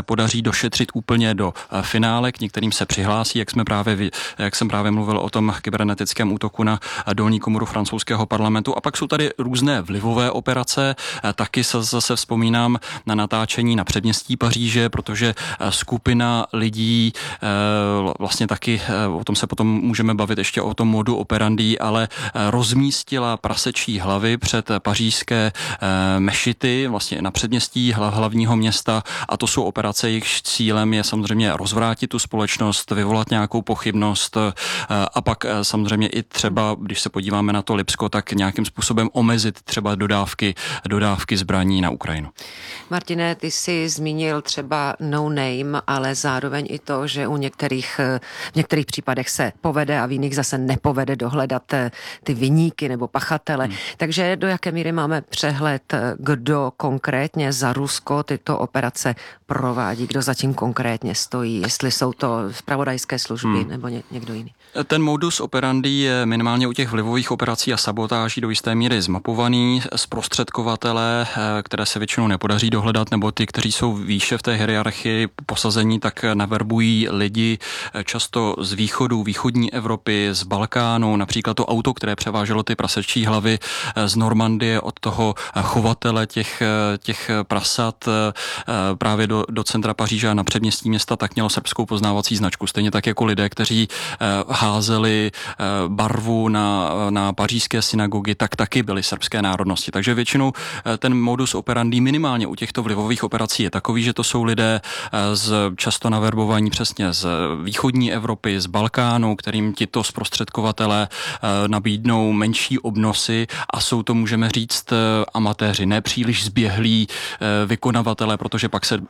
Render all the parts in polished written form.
nepodaří došetřit úplně do finále, k některým se přihlásí, jak jsem právě mluvil o tom kybernetickém útoku na dolní komoru francouzského parlamentu. A pak jsou tady různé vlivové operace. Taky se zase vzpomínám na natáčení na předměstí Paříže, protože skupina lidí vlastně taky, o tom se potom můžeme bavit ještě o tom modu operandi, ale rozmístila prasečí hlavy před pařížské mešity, vlastně na předměstí hlavního města, a to jsou operace, jejichž cílem je samozřejmě rozvrátit tu společnost, vyvolat nějakou pochybnost a pak samozřejmě i třeba, když se podíváme na to Lipsko, tak nějakým způsobem omezit třeba dodávky zbraní na Ukrajinu. Martine, ty jsi zmínil třeba no name, ale zároveň i to, že v některých případech se povede a v jiných zase nepovede dohledat ty viníky nebo pachatele. Takže do jaké míry máme přehled, kdo konkrétně za Rusko tyto operace provádí, kdo zatím konkrétně stojí, jestli jsou to zpravodajské služby nebo někdo jiný? Ten modus operandi je minimálně u těch vlivových operací a sabotáží do jisté míry zmapovaný. Zprostředkovatelé, které se většinou nepodaří dohledat, nebo ty, kteří jsou výše v té hierarchii posazení, tak naverbují lidi často z východní Evropy, z Balkánu, například to auto, které převáželo ty prasečí hlavy z Normandie od toho chovatele těch prasat právě do centra Paříže a na předměstí města, tak mělo srbskou poznávací značku. Stejně tak jako lidé, kteří házeli barvu na pařížské synagogy, tak taky byly srbské národnosti. Takže většinou ten modus operandi minimálně u těchto vlivových operací je takový, že to jsou lidé často naverbovaní přesně z východní Evropy, z Balkánu, kterým tito zprostředkovatelé nabídnou menší obnosy a jsou to, můžeme říct, amatéři, nepříliš zběhlí vykonavatelé, protože pak se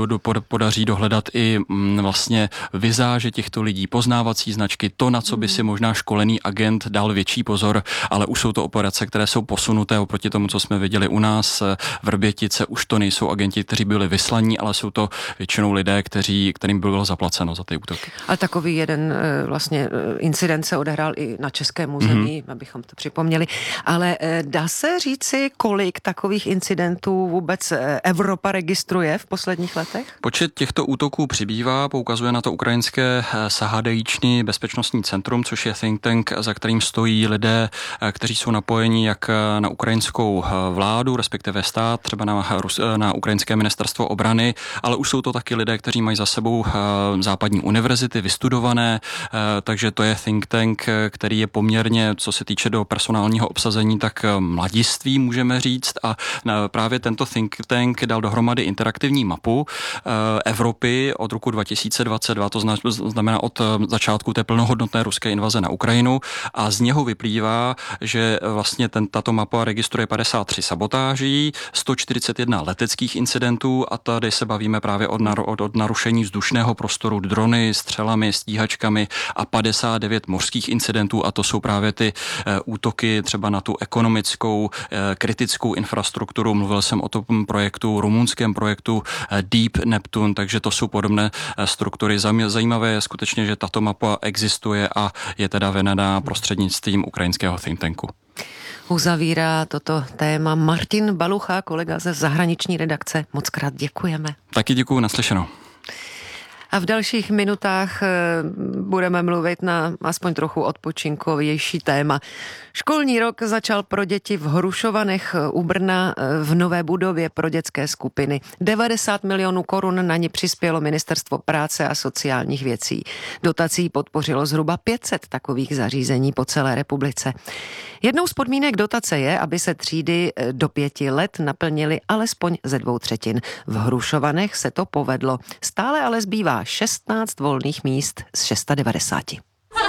podaří dohledat i vlastně vizáže těchto lidí, poznávací značky, to, na co by si možná školený agent dal větší pozor, ale už jsou to operace, které jsou posunuté oproti tomu, co jsme viděli u nás. Vrbětice už to nejsou agenti, kteří byli vyslaní, ale jsou to většinou lidé, kterým bylo zaplaceno za ty útoky. Ale takový jeden vlastně incident se odehrál i na českém území, abychom to připomněli. Ale dá se říci, kolik takových incidentů vůbec Evropa registruje v posledních letech? Počet těchto útoků přibývá, poukazuje na to ukrajinské Sahadejiční bezpečnostní centrum, což je think tank, za kterým stojí lidé, kteří jsou napojeni jak na ukrajinskou vládu, respektive stát, třeba na ukrajinské ministerstvo obrany, ale už jsou to taky lidé, kteří mají za sebou západní univerzity vystudované, takže to je think tank, který je poměrně, co se týče do personálního obsazení, tak mladiství, můžeme říct, a právě tento think tank dal dohromady interaktivní mapu Evropy od roku 2022, to znamená od začátku té plnohodnotné ruské invaze na Ukrajinu, a z něho vyplývá, že vlastně tato mapa registruje 53 sabotáží, 141 leteckých incidentů a tady se bavíme právě od narušení vzdušného prostoru drony, střelami, stíhačkami a 59 mořských incidentů, a to jsou právě ty útoky třeba na tu ekonomickou kritickou infrastrukturu. Mluvil jsem o tom rumunském projektu Deep Neptune, takže to jsou podobné struktury. Zajímavé je skutečně, že tato mapa existuje a je teda vedená prostřednictvím ukrajinského think tanku. Uzavírá toto téma Martin Balucha, kolega ze zahraniční redakce. Mockrát děkujeme. Taky děkuju, naslyšenou. A v dalších minutách budeme mluvit na aspoň trochu odpočinkovější téma. Školní rok začal pro děti v Hrušovanech u Brna v nové budově pro dětské skupiny. 90 milionů korun na ni přispělo Ministerstvo práce a sociálních věcí. Dotací podpořilo zhruba 500 takových zařízení po celé republice. Jednou z podmínek dotace je, aby se třídy do 5 let naplnily alespoň ze 2/3. V Hrušovanech se to povedlo. Stále ale zbývá 16 volných míst z 690.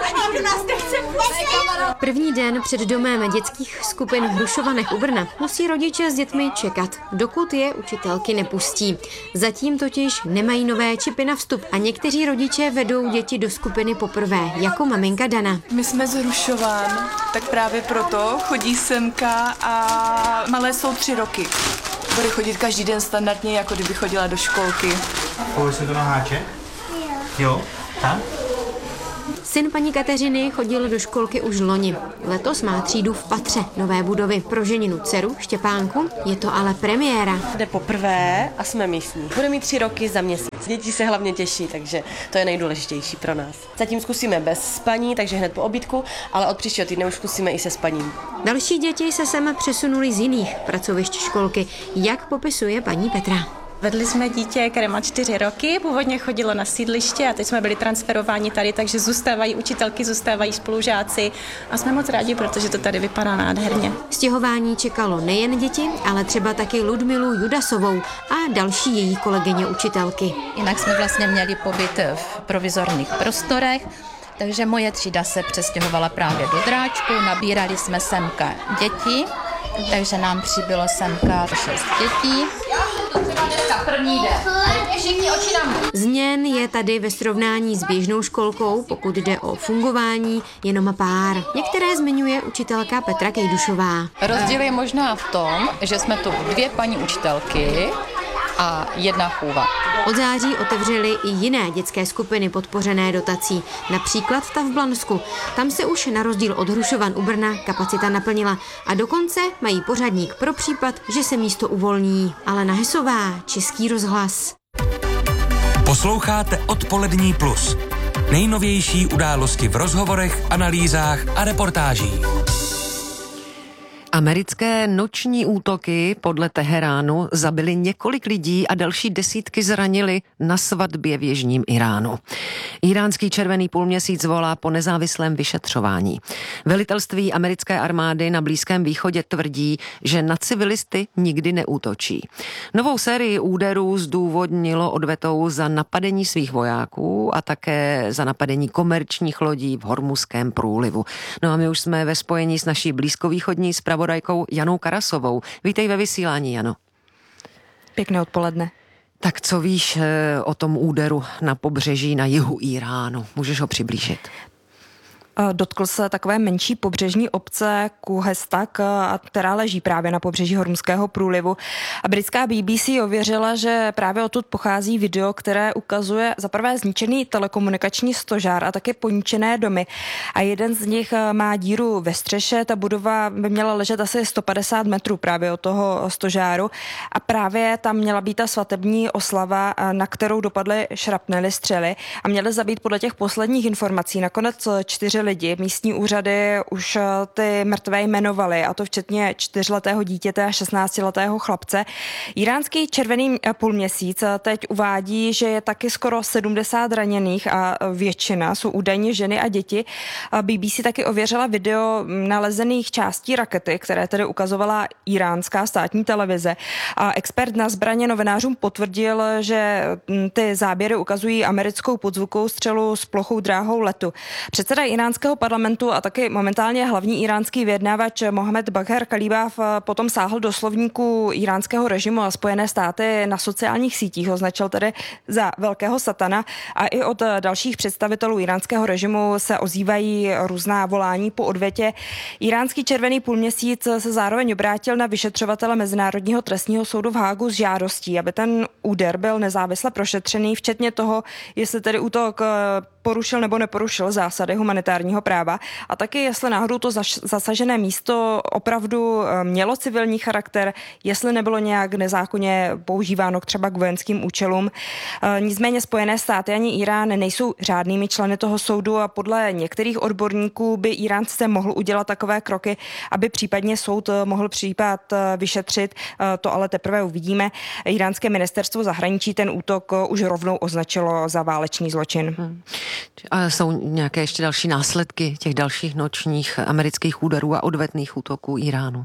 První den před domem dětských skupin v Hrušovanech u Brna musí rodiče s dětmi čekat, dokud je učitelky nepustí. Zatím totiž nemají nové čipy na vstup a někteří rodiče vedou děti do skupiny poprvé, jako maminka Dana. My jsme z Hrušovan, tak právě proto chodí semka a malé jsou 3 roky. Bude chodit každý den standardně, jako kdyby chodila do školky. Pojď se to na háček? Jo. Tak? Syn paní Kateřiny chodil do školky už loni. Letos má třídu v patře nové budovy. Pro ženinu dceru Štěpánku je to ale premiéra. Jde poprvé a jsme místní. Bude mít 3 roky za měsíc. Děti se hlavně těší, takže to je nejdůležitější pro nás. Zatím zkusíme bez spaní, takže hned po obídku, ale od příštího týdne už zkusíme i se spaním. Další děti se sem přesunuli z jiných pracovišť školky, jak popisuje paní Petra. Vedli jsme dítě, které má 4 roky, původně chodilo na sídliště a teď jsme byli transferováni tady, takže zůstávají učitelky, zůstávají spolužáci a jsme moc rádi, protože to tady vypadá nádherně. Stěhování čekalo nejen děti, ale třeba taky Ludmilu Judasovou a další její kolegyně učitelky. Jinak jsme vlastně měli pobyt v provizorních prostorech, takže moje třída se přestěhovala právě do Dráčku, nabírali jsme semka děti, takže nám přibylo semka 6 dětí. Změn je tady ve srovnání s běžnou školkou, pokud jde o fungování, jenom pár. Některé zmiňuje učitelka Petra Kejdušová. Rozdíl je možná v tom, že jsme tu 2 paní učitelky a 1 chůva. Od září otevřely i jiné dětské skupiny podpořené dotací, například ta v Blansku. Tam se už na rozdíl od Hrušovan u Brna kapacita naplnila a dokonce mají pořadník pro případ, že se místo uvolní. Alena Hesová, Český rozhlas. Posloucháte Odpolední plus. Nejnovější události v rozhovorech, analýzách a reportážích. Americké noční útoky podle Teheránu zabily několik lidí a další desítky zranili na svatbě v jižním Iránu. Iránský červený půlměsíc volá po nezávislém vyšetřování. Velitelství americké armády na Blízkém východě tvrdí, že na civilisty nikdy neútočí. Novou sérii úderů zdůvodnilo odvetou za napadení svých vojáků a také za napadení komerčních lodí v Hormuzském průlivu. No a my už jsme ve spojení s naší blízkovýchodní zpravodajkou Janou Karasovou. Vítej ve vysílání, Jano. Pěkné odpoledne. Tak co víš o tom úderu na pobřeží na jihu Iránu? Můžeš ho přiblížit? Dotkl se takové menší pobřežní obce Kuhestak, která leží právě na pobřeží Hormuzského průlivu. A britská BBC ověřila, že právě odtud pochází video, které ukazuje za prvé zničený telekomunikační stožár a také poničené domy. A jeden z nich má díru ve střeše, ta budova by měla ležet asi 150 metrů právě od toho stožáru. A právě tam měla být ta svatební oslava, na kterou dopadly šrapnely střely a měly zabít podle těch posledních informací nakonec 4 lidi. Místní úřady už ty mrtvé jmenovaly, a to včetně 4letého dítěte a 16letého chlapce. Iránský červený půlměsíc teď uvádí, že je taky skoro 70 raněných a většina jsou údajně ženy a děti. BBC taky ověřila video nalezených částí rakety, které tedy ukazovala iránská státní televize. A expert na zbraně novinářům potvrdil, že ty záběry ukazují americkou podzvukovou střelu s plochou dráhou letu. Předseda iránského parlamentu a taky momentálně hlavní iránský vyjednávač Mohamed Bagher Kalibaf potom sáhl do slovníku iránského režimu a Spojené státy na sociálních sítích, označil tedy za velkého satana, a i od dalších představitelů iránského režimu se ozývají různá volání po odvětě. Iránský červený půlměsíc se zároveň obrátil na vyšetřovatele Mezinárodního trestního soudu v Hágu s žádostí, aby ten úder byl nezávisle prošetřený, včetně toho, jestli tedy útok porušil nebo neporušil zásady humanitárního práva a taky jestli náhodou to zasažené místo opravdu mělo civilní charakter, jestli nebylo nějak nezákonně používáno třeba k vojenským účelům. Nicméně Spojené státy ani Irán nejsou řádnými členy toho soudu a podle některých odborníků by Irán se mohl udělat takové kroky, aby případně soud mohl případ vyšetřit. To ale teprve uvidíme. Iránské ministerstvo zahraničí ten útok už rovnou označilo za válečný zločin. A jsou nějaké ještě další následky těch dalších nočních amerických úderů a odvetných útoků Iránu?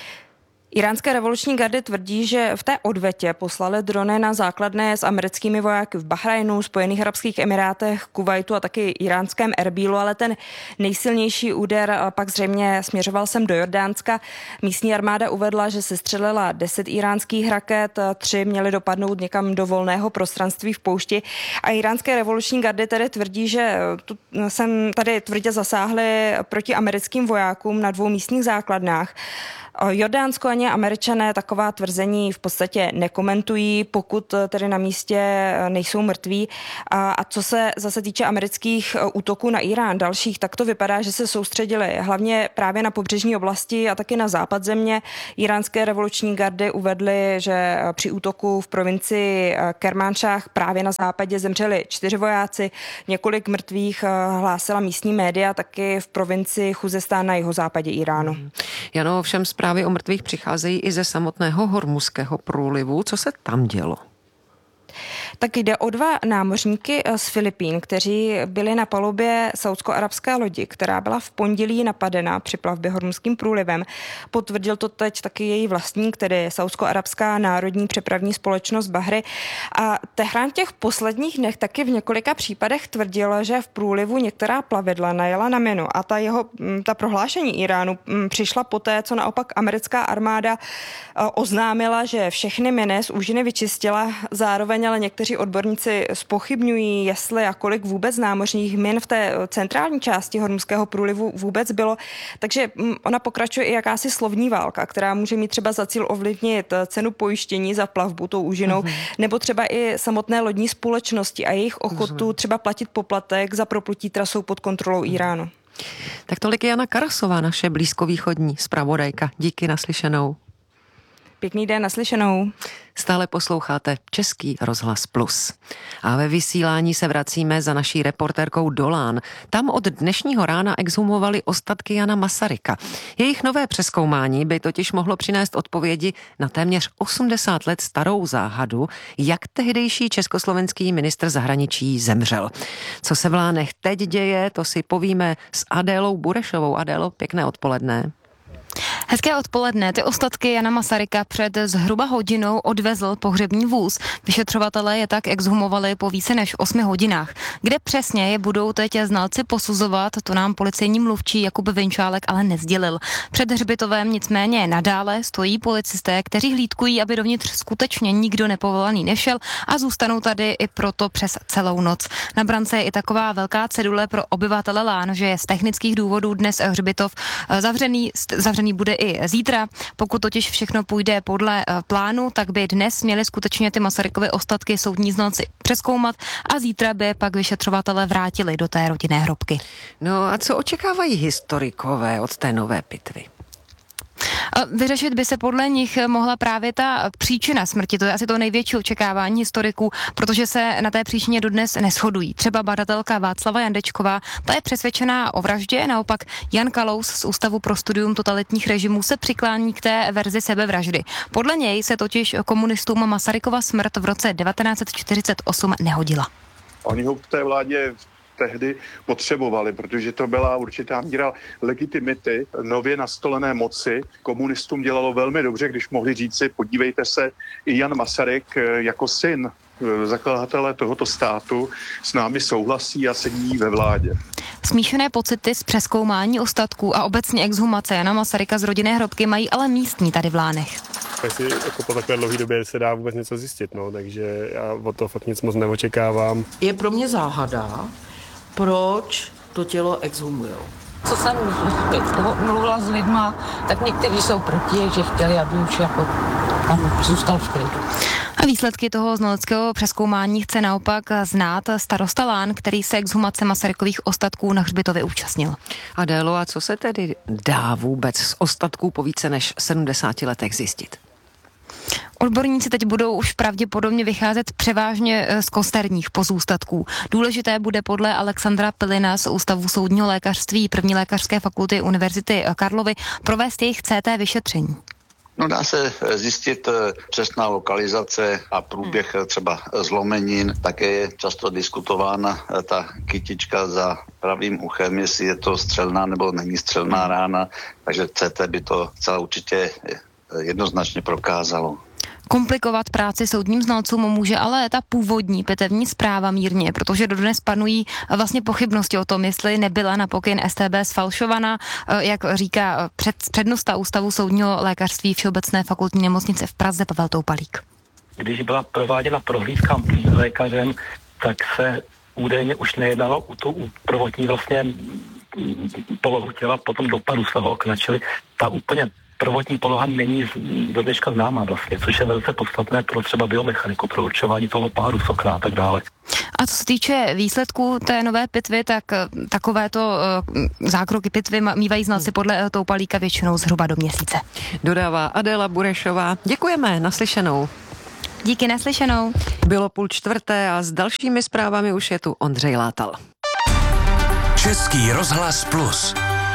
Iránské revoluční gardy tvrdí, že v té odvetě poslali drony na základné s americkými vojáky v Bahrajnu, Spojených arabských emirátech, Kuvajtu a taky iránském Erbílu, ale ten nejsilnější úder pak zřejmě směřoval sem do Jordánska. Místní armáda uvedla, že se střelila 10 iránských raket, 3 měly dopadnout někam do volného prostranství v poušti a iránské revoluční gardy tedy tvrdí, že sem tady tvrdě zasáhly proti americkým vojákům na 2 místních základnách. Jordánsko ani Američané taková tvrzení v podstatě nekomentují, pokud tedy na místě nejsou mrtví. A co se zase týče amerických útoků na Irán dalších, tak to vypadá, že se soustředili hlavně právě na pobřežní oblasti a taky na západ země. Iránské revoluční gardy uvedly, že při útoku v provincii Kermanšah právě na západě zemřeli 4 vojáci, několik mrtvých hlásila místní média taky v provincii Chuzestán na jihozápadě Iránu. Jano, ovšem zprávy o mrtvých přicházejí i ze samotného Hormuzského průlivu. Co se tam dělo? Tak jde o 2 námořníky z Filipín, kteří byli na palubě saúdsko-arabské lodi, která byla v pondělí napadena při plavbě Hormuzským průlivem. Potvrdil to teď taky její vlastník, tedy saúdsko-arabská národní přepravní společnost Bahry. A Tehrán v těch posledních dnech taky v několika případech tvrdil, že v průlivu některá plavidla najela na minu. A ta prohlášení Iránu přišla poté, co naopak americká armáda oznámila, že všechny miny z úžiny vyčistila, zároveň ale někteří odborníci zpochybňují, jestli a kolik vůbec námořních min v té centrální části Hormuzského průlivu vůbec bylo. Takže ona pokračuje i jakási slovní válka, která může mít třeba za cíl ovlivnit cenu pojištění za plavbu tou úžinou, nebo třeba i samotné lodní společnosti a jejich ochotu třeba platit poplatek za proplutí trasou pod kontrolou Iránu. Tak tolik je Jana Karasová, naše blízkovýchodní zpravodajka. Díky, naslyšenou. Pěkný den, naslyšenou. Stále posloucháte Český rozhlas Plus. A ve vysílání se vracíme za naší reportérkou do Lán. Tam od dnešního rána exhumovali ostatky Jana Masaryka. Jejich nové přezkoumání by totiž mohlo přinést odpovědi na téměř 80 let starou záhadu, jak tehdejší československý ministr zahraničí zemřel. Co se v Lánech teď děje, to si povíme s Adélou Burešovou. Adélo, pěkné odpoledne. Hezké odpoledne. Ty ostatky Jana Masaryka před zhruba hodinou odvezl pohřební vůz. Vyšetřovatelé je tak exhumovali po více než 8 hodinách. Kde přesně je budou teď znalci posuzovat, to nám policejní mluvčí Jakub Vinčálek ale nesdělil. Před hřbitovem nicméně nadále stojí policisté, kteří hlídkují, aby dovnitř skutečně nikdo nepovolaný nešel a zůstanou tady i proto přes celou noc. Na brance je i taková velká cedule pro obyvatele Lán, že je z technických důvodů dnes hřbitov zavřený bude i zítra. Pokud totiž všechno půjde podle plánu, tak by dnes měli skutečně ty Masarykovy ostatky soudní znalci přezkoumat a zítra by pak vyšetřovatelé vrátili do té rodinné hrobky. No a co očekávají historikové od té nové pitvy? Vyřešit by se podle nich mohla právě ta příčina smrti. To je asi to největší očekávání historiků, protože se na té příčině dodnes neshodují. Třeba badatelka Václava Jandečková, ta je přesvědčená o vraždě, naopak Jan Kalous z Ústavu pro studium totalitních režimů se přiklání k té verzi sebevraždy. Podle něj se totiž komunistům Masarykova smrt v roce 1948 nehodila. Oni ho v té vládě tehdy potřebovali, protože to byla určitá míra legitimity nově nastolené moci. Komunistům dělalo velmi dobře, když mohli říci, podívejte se, i Jan Masaryk jako syn zakladatele tohoto státu s námi souhlasí a sedí ve vládě. Smíšené pocity z přezkoumání ostatků a obecně exhumace Jana Masaryka z rodinné hrobky mají ale místní tady v Lánech. Jestli jako po takové dlouhé době se dá vůbec něco zjistit, takže já od toho fakt nic moc neočekávám. Je pro mě záhada, proč to tělo exhumujou. Co jsem mluvila s lidma, tak někteří jsou proti, že chtěli, aby už jako zůstal v klidu. A výsledky toho znaleckého přezkoumání chce naopak znát starosta Lán, který se exhumace Masarykových ostatků na hřbitově účastnil. Adélo, a co se tedy dá vůbec z ostatků po více než 70 letech zjistit? Odborníci teď budou už pravděpodobně vycházet převážně z kosterních pozůstatků. Důležité bude podle Alexandra Pilina z Ústavu soudního lékařství první lékařské fakulty Univerzity Karlovy provést jejich CT vyšetření. No, dá se zjistit přesná lokalizace a průběh třeba zlomenin. Také je často diskutována ta kytička za pravým uchem, jestli je to střelná nebo není střelná rána, takže CT by to celá určitě jednoznačně prokázalo. Komplikovat práci soudním znalcům může ale ta původní pitevní zpráva mírně, protože dodnes panují vlastně pochybnosti o tom, jestli nebyla na pokyn StB sfalšovaná, jak říká přednosta Ústavu soudního lékařství Všeobecné fakultní nemocnice v Praze Pavel Toupalík. Když byla prováděna prohlídka lékařem, tak se údajně už nejednalo u prvotní vlastně polohu těla, potom dopadu svého okna, čili ta úplně prvotní poloha není do dneška známá vlastně, což je velice podstatné pro třeba biomechaniku, pro určování toho páru z okna a tak dále. A co se týče výsledků té nové pitvy, tak takovéto zákroky pitvy mývají znalci podle Toupalíka většinou zhruba do měsíce. Dodává Adéla Burešová. Děkujeme, naslyšenou. Díky, naslyšenou. Bylo 3:30 a s dalšími zprávami už je tu Ondřej Látal. Český rozhlas Plus.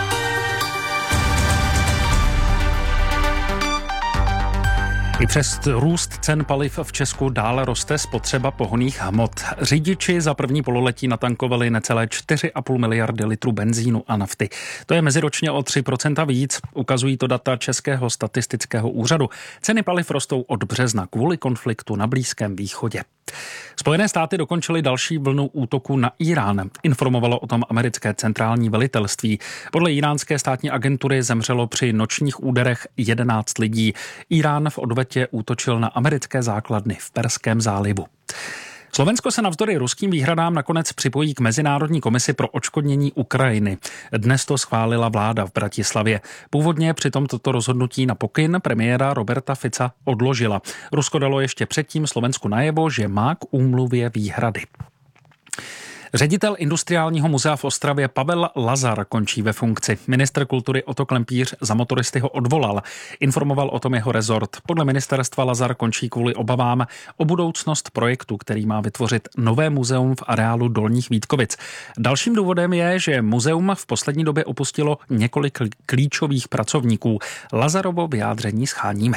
I přes růst cen paliv v Česku dále roste spotřeba pohonných hmot. Řidiči za první pololetí natankovali necelé 4,5 miliardy litrů benzínu a nafty. To je meziročně o 3% víc, ukazují to data Českého statistického úřadu. Ceny paliv rostou od března kvůli konfliktu na Blízkém východě. Spojené státy dokončily další vlnu útoku na Irán. Informovalo o tom americké centrální velitelství. Podle iránské státní agentury zemřelo při nočních úderech 11 lidí. Irán v odvetě útočil na americké základny v Perském zálivu. Slovensko se navzdory ruským výhradám nakonec připojí k Mezinárodní komisi pro odškodnění Ukrajiny. Dnes to schválila vláda v Bratislavě. Původně přitom toto rozhodnutí na pokyn premiéra Roberta Fica odložila. Rusko dalo ještě předtím Slovensku najevo, že má k úmluvě výhrady. Ředitel Industriálního muzea v Ostravě Pavel Lazar končí ve funkci. Ministr kultury Otto Klempíř za motoristy ho odvolal. Informoval o tom jeho rezort. Podle ministerstva Lazar končí kvůli obavám o budoucnost projektu, který má vytvořit nové muzeum v areálu Dolních Vítkovic. Dalším důvodem je, že muzeum v poslední době opustilo několik klíčových pracovníků. Lazarovo vyjádření scháníme.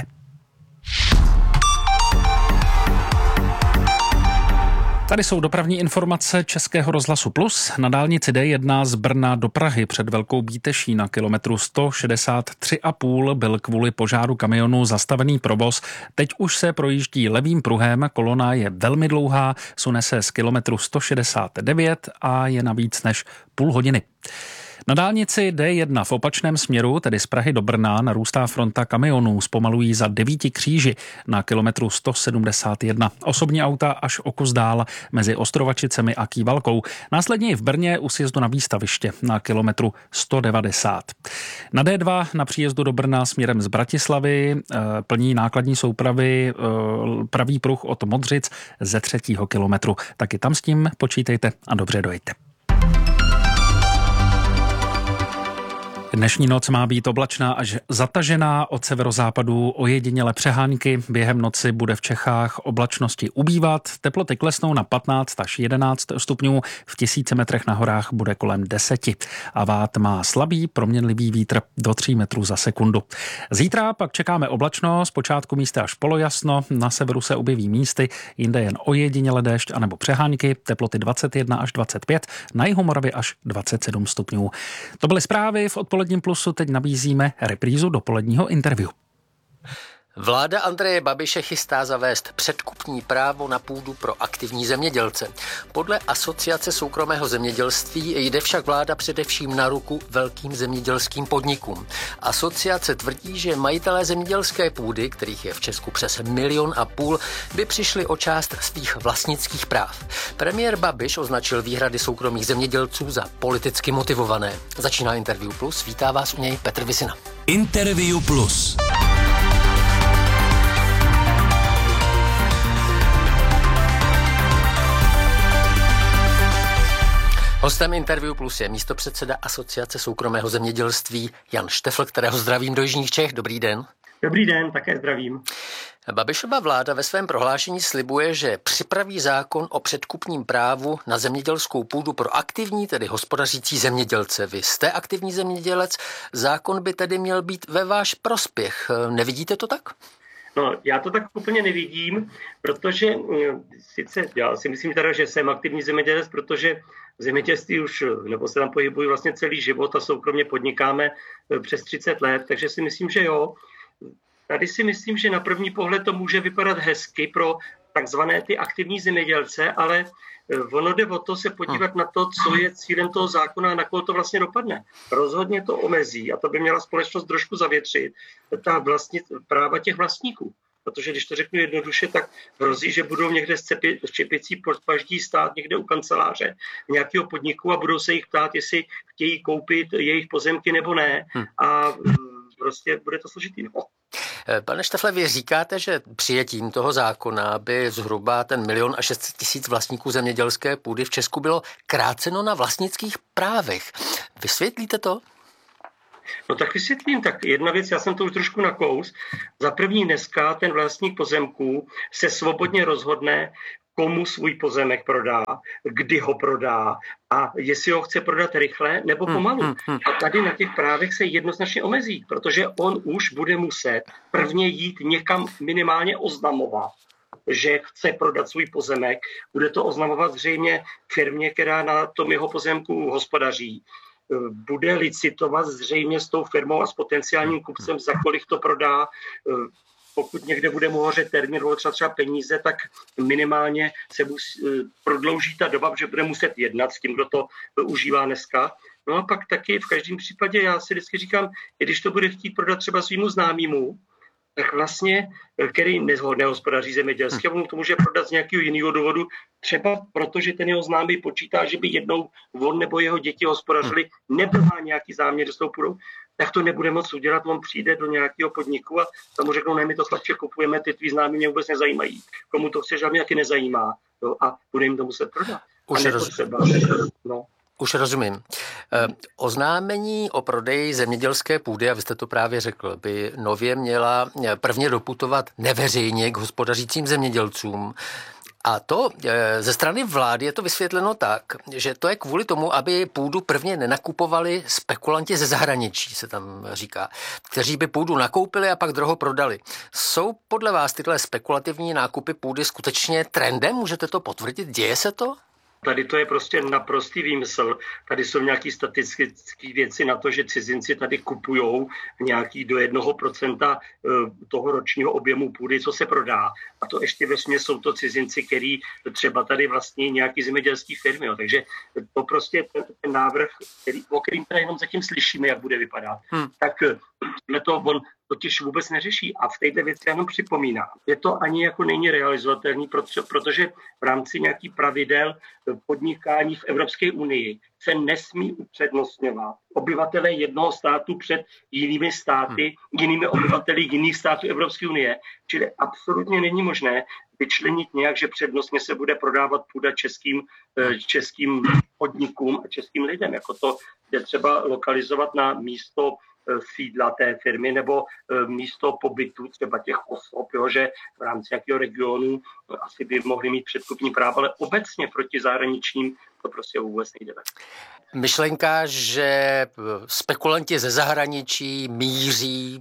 Tady jsou dopravní informace Českého rozhlasu Plus. Na dálnici D1 z Brna do Prahy před Velkou Bíteší na kilometru 163,5 byl kvůli požáru kamionu zastavený provoz. Teď už se projíždí levým pruhem, kolona je velmi dlouhá, sune se z kilometru 169 a je na víc než půl hodiny. Na dálnici D1 v opačném směru, tedy z Prahy do Brna, narůstá fronta kamionů, zpomalují za 9 kříži na kilometru 171. Osobní auta až o kus dál mezi Ostrovačicemi a Kývalkou. Následně i v Brně u sjezdu na Výstaviště na kilometru 190. Na D2 na příjezdu do Brna směrem z Bratislavy plní nákladní soupravy pravý pruh od Modřic ze 3. kilometru. Taky tam s tím počítejte a dobře dojďte. Dnešní noc má být oblačná až zatažená, od severozápadu ojediněle přehánky. Během noci bude v Čechách oblačnosti ubývat, teploty klesnou na 15 až 11 stupňů, v 1000 metrech na horách bude kolem 10. A vát má slabý proměnlivý vítr do 3 metrů za sekundu. Zítra pak čekáme oblačno, zpočátku místy až polojasno, na severu se objeví místy, jinde jen ojediněle déšť anebo přehánky, teploty 21 až 25, na jihu Moravy až 27 stupňů. To byly zprávy v odpoledním Plusu, teď nabízíme reprízu dopoledního interview. Vláda Andreje Babiše chystá zavést předkupní právo na půdu pro aktivní zemědělce. Podle Asociace soukromého zemědělství jde však vláda především na ruku velkým zemědělským podnikům. Asociace tvrdí, že majitelé zemědělské půdy, kterých je v Česku přes 1,5 milionu, by přišli o část svých vlastnických práv. Premiér Babiš označil výhrady soukromých zemědělců za politicky motivované. Začíná Interview Plus, vítá vás u něj Petr Visina. Interview Plus. Hostem Interview Plus je místopředseda Asociace soukromého zemědělství Jan Štefl, kterého zdravím do jižních Čech. Dobrý den. Dobrý den, také zdravím. Babišova vláda ve svém prohlášení slibuje, že připraví zákon o předkupním právu na zemědělskou půdu pro aktivní, tedy hospodařící zemědělce. Vy jste aktivní zemědělec, zákon by tedy měl být ve váš prospěch. Nevidíte to tak? No, já to tak úplně nevidím, protože sice já si myslím teda, že jsem aktivní zemědělec, protože v zemědělství už, nebo se tam pohybuji vlastně celý život a soukromně podnikáme přes 30 let, takže si myslím, že jo. Tady si myslím, že na první pohled to může vypadat hezky pro takzvané ty aktivní zemědělce, ale ono jde o to se podívat na to, co je cílem toho zákona a na koho to vlastně dopadne. Rozhodně to omezí a to by měla společnost trošku zavětřit, práva těch vlastníků. Protože když to řeknu jednoduše, tak hrozí, že budou někde štěpicí podpaždí stát někde u kanceláře nějakého podniku a budou se jich ptát, jestli chtějí koupit jejich pozemky nebo ne. A prostě bude to složitý. No. Pane Štefle, vy říkáte, že přijetím toho zákona by zhruba ten 1 600 000 vlastníků zemědělské půdy v Česku bylo kráceno na vlastnických právech. Vysvětlíte to? No tak vysvětlím. Tak jedna věc, já jsem to už trošku nakous. Za první dneska ten vlastník pozemků se svobodně rozhodne, komu svůj pozemek prodá, kdy ho prodá a jestli ho chce prodat rychle nebo pomalu. A tady na těch právech se jednoznačně omezí, protože on už bude muset prvně jít někam minimálně oznamovat, že chce prodat svůj pozemek. Bude to oznamovat zřejmě firmě, která na tom jeho pozemku hospodaří. Bude licitovat zřejmě s tou firmou a s potenciálním kupcem, za kolik to prodá. Pokud někde bude mu hořet termín nebo třeba peníze, tak minimálně se prodlouží ta doba, že bude muset jednat s tím, kdo to užívá dneska. No a pak taky v každém případě, já si vždycky říkám, i když to bude chtít prodat třeba svýmu známému, tak vlastně, který nehospodaří zemědělsky, on to může prodat z nějakého jiného důvodu, třeba protože ten jeho známý počítá, že by jednou on nebo jeho děti hospodařili, nebo má nějaký záměr s tou půdou, tak to nebude moc udělat, on přijde do nějakého podniku a tam mu řeknou, ne, my to chlapče kupujeme, ty tvý známí mě vůbec nezajímají. Komu to chceš, a mě taky nezajímá. Jo, a bude jim to muset prodat. Už rozumím. Oznámení o prodeji zemědělské půdy, a vy jste to právě řekl, by nově měla prvně doputovat neveřejně k hospodařícím zemědělcům. A to ze strany vlády je to vysvětleno tak, že to je kvůli tomu, aby půdu prvně nenakupovali spekulanti ze zahraničí, se tam říká, kteří by půdu nakoupili a pak droho prodali. Jsou podle vás tyhle spekulativní nákupy půdy skutečně trendem? Můžete to potvrdit? Děje se to? Tady to je prostě naprostý výmysl. Tady jsou nějaké statistické věci na to, že cizinci tady kupujou nějaký do 1% toho ročního objemu půdy, co se prodá. A to ještě vesměs jsou to cizinci, který třeba tady vlastní nějaký zemědělský firmy. Jo. Takže to prostě ten návrh, o kterým tady jenom zatím slyšíme, jak bude vypadat, tak to on totiž vůbec neřeší. A v této věci jenom připomínám, je to ani jako není realizovatelný, protože v rámci nějakých pravidel podnikání v Evropské unii se nesmí upřednostňovat obyvatelé jednoho státu před jinými státy, jinými obyvateli jiných států Evropské unie. Čili absolutně není možné vyčlenit nějak, že přednostně se bude prodávat půda českým podnikům a českým lidem. Jako to jde třeba lokalizovat na místo sídla té firmy nebo místo pobytu třeba těch osob, jo, že v rámci nějakého regionu asi by mohli mít předkupní právo, ale obecně proti zahraničním to prostě vůbec nejde tak. Myšlenka, že spekulanti ze zahraničí míří